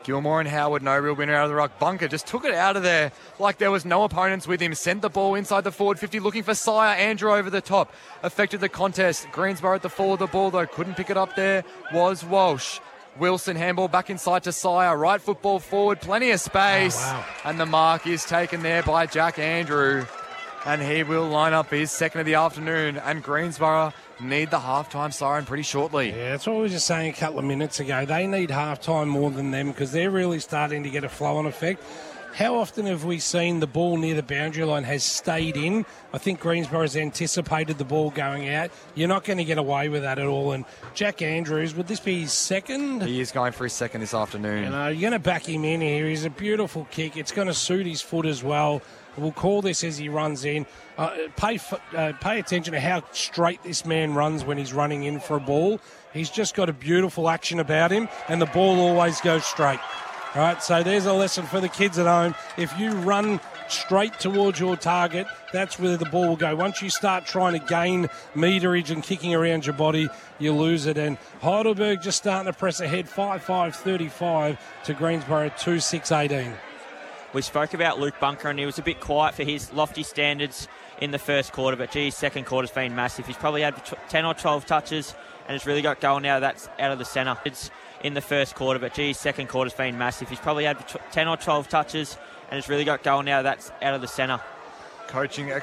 Gilmore and Howard, no real winner out of the ruck. Bunker just took it out of there like there was no opponents with him. Sent the ball inside the forward 50, looking for Sire. Andrew over the top. Affected the contest. Greensborough at the fall of the ball, though. Couldn't pick it up there. Was Walsh. Wilson, handball back inside to Sire. Right football forward. Plenty of space. Oh, wow. And the mark is taken there by Jack Andrew. And he will line up his second of the afternoon. And Greensborough need the halftime siren pretty shortly. Yeah, that's what we were just saying a couple of minutes ago. They need halftime more than them because they're really starting to get a flow-on effect. How often have we seen the ball near the boundary line has stayed in? I think Greensborough's anticipated the ball going out. You're not going to get away with that at all. And Jack Andrews, would this be his second? He is going for his second this afternoon. You know, you're going to back him in here. He's a beautiful kick. It's going to suit his foot as well. We'll call this as he runs in. Pay attention to how straight this man runs when he's running in for a ball. He's just got a beautiful action about him, and the ball always goes straight. All right, so there's a lesson for the kids at home. If you run straight towards your target, that's where the ball will go. Once you start trying to gain meterage and kicking around your body, you lose it. And Heidelberg just starting to press ahead, 5-5-35 to Greensborough, 2-6-18. We spoke about Luke Bunker, and he was a bit quiet for his lofty standards in the first quarter, but his second quarter's been massive. He's probably had 10 or 12 touches, and it's really got going now. That's out of the centre. It's in the first quarter, but his second quarter's been massive. He's probably had 10 or 12 touches, and it's really got going now. That's out of the centre. Coaching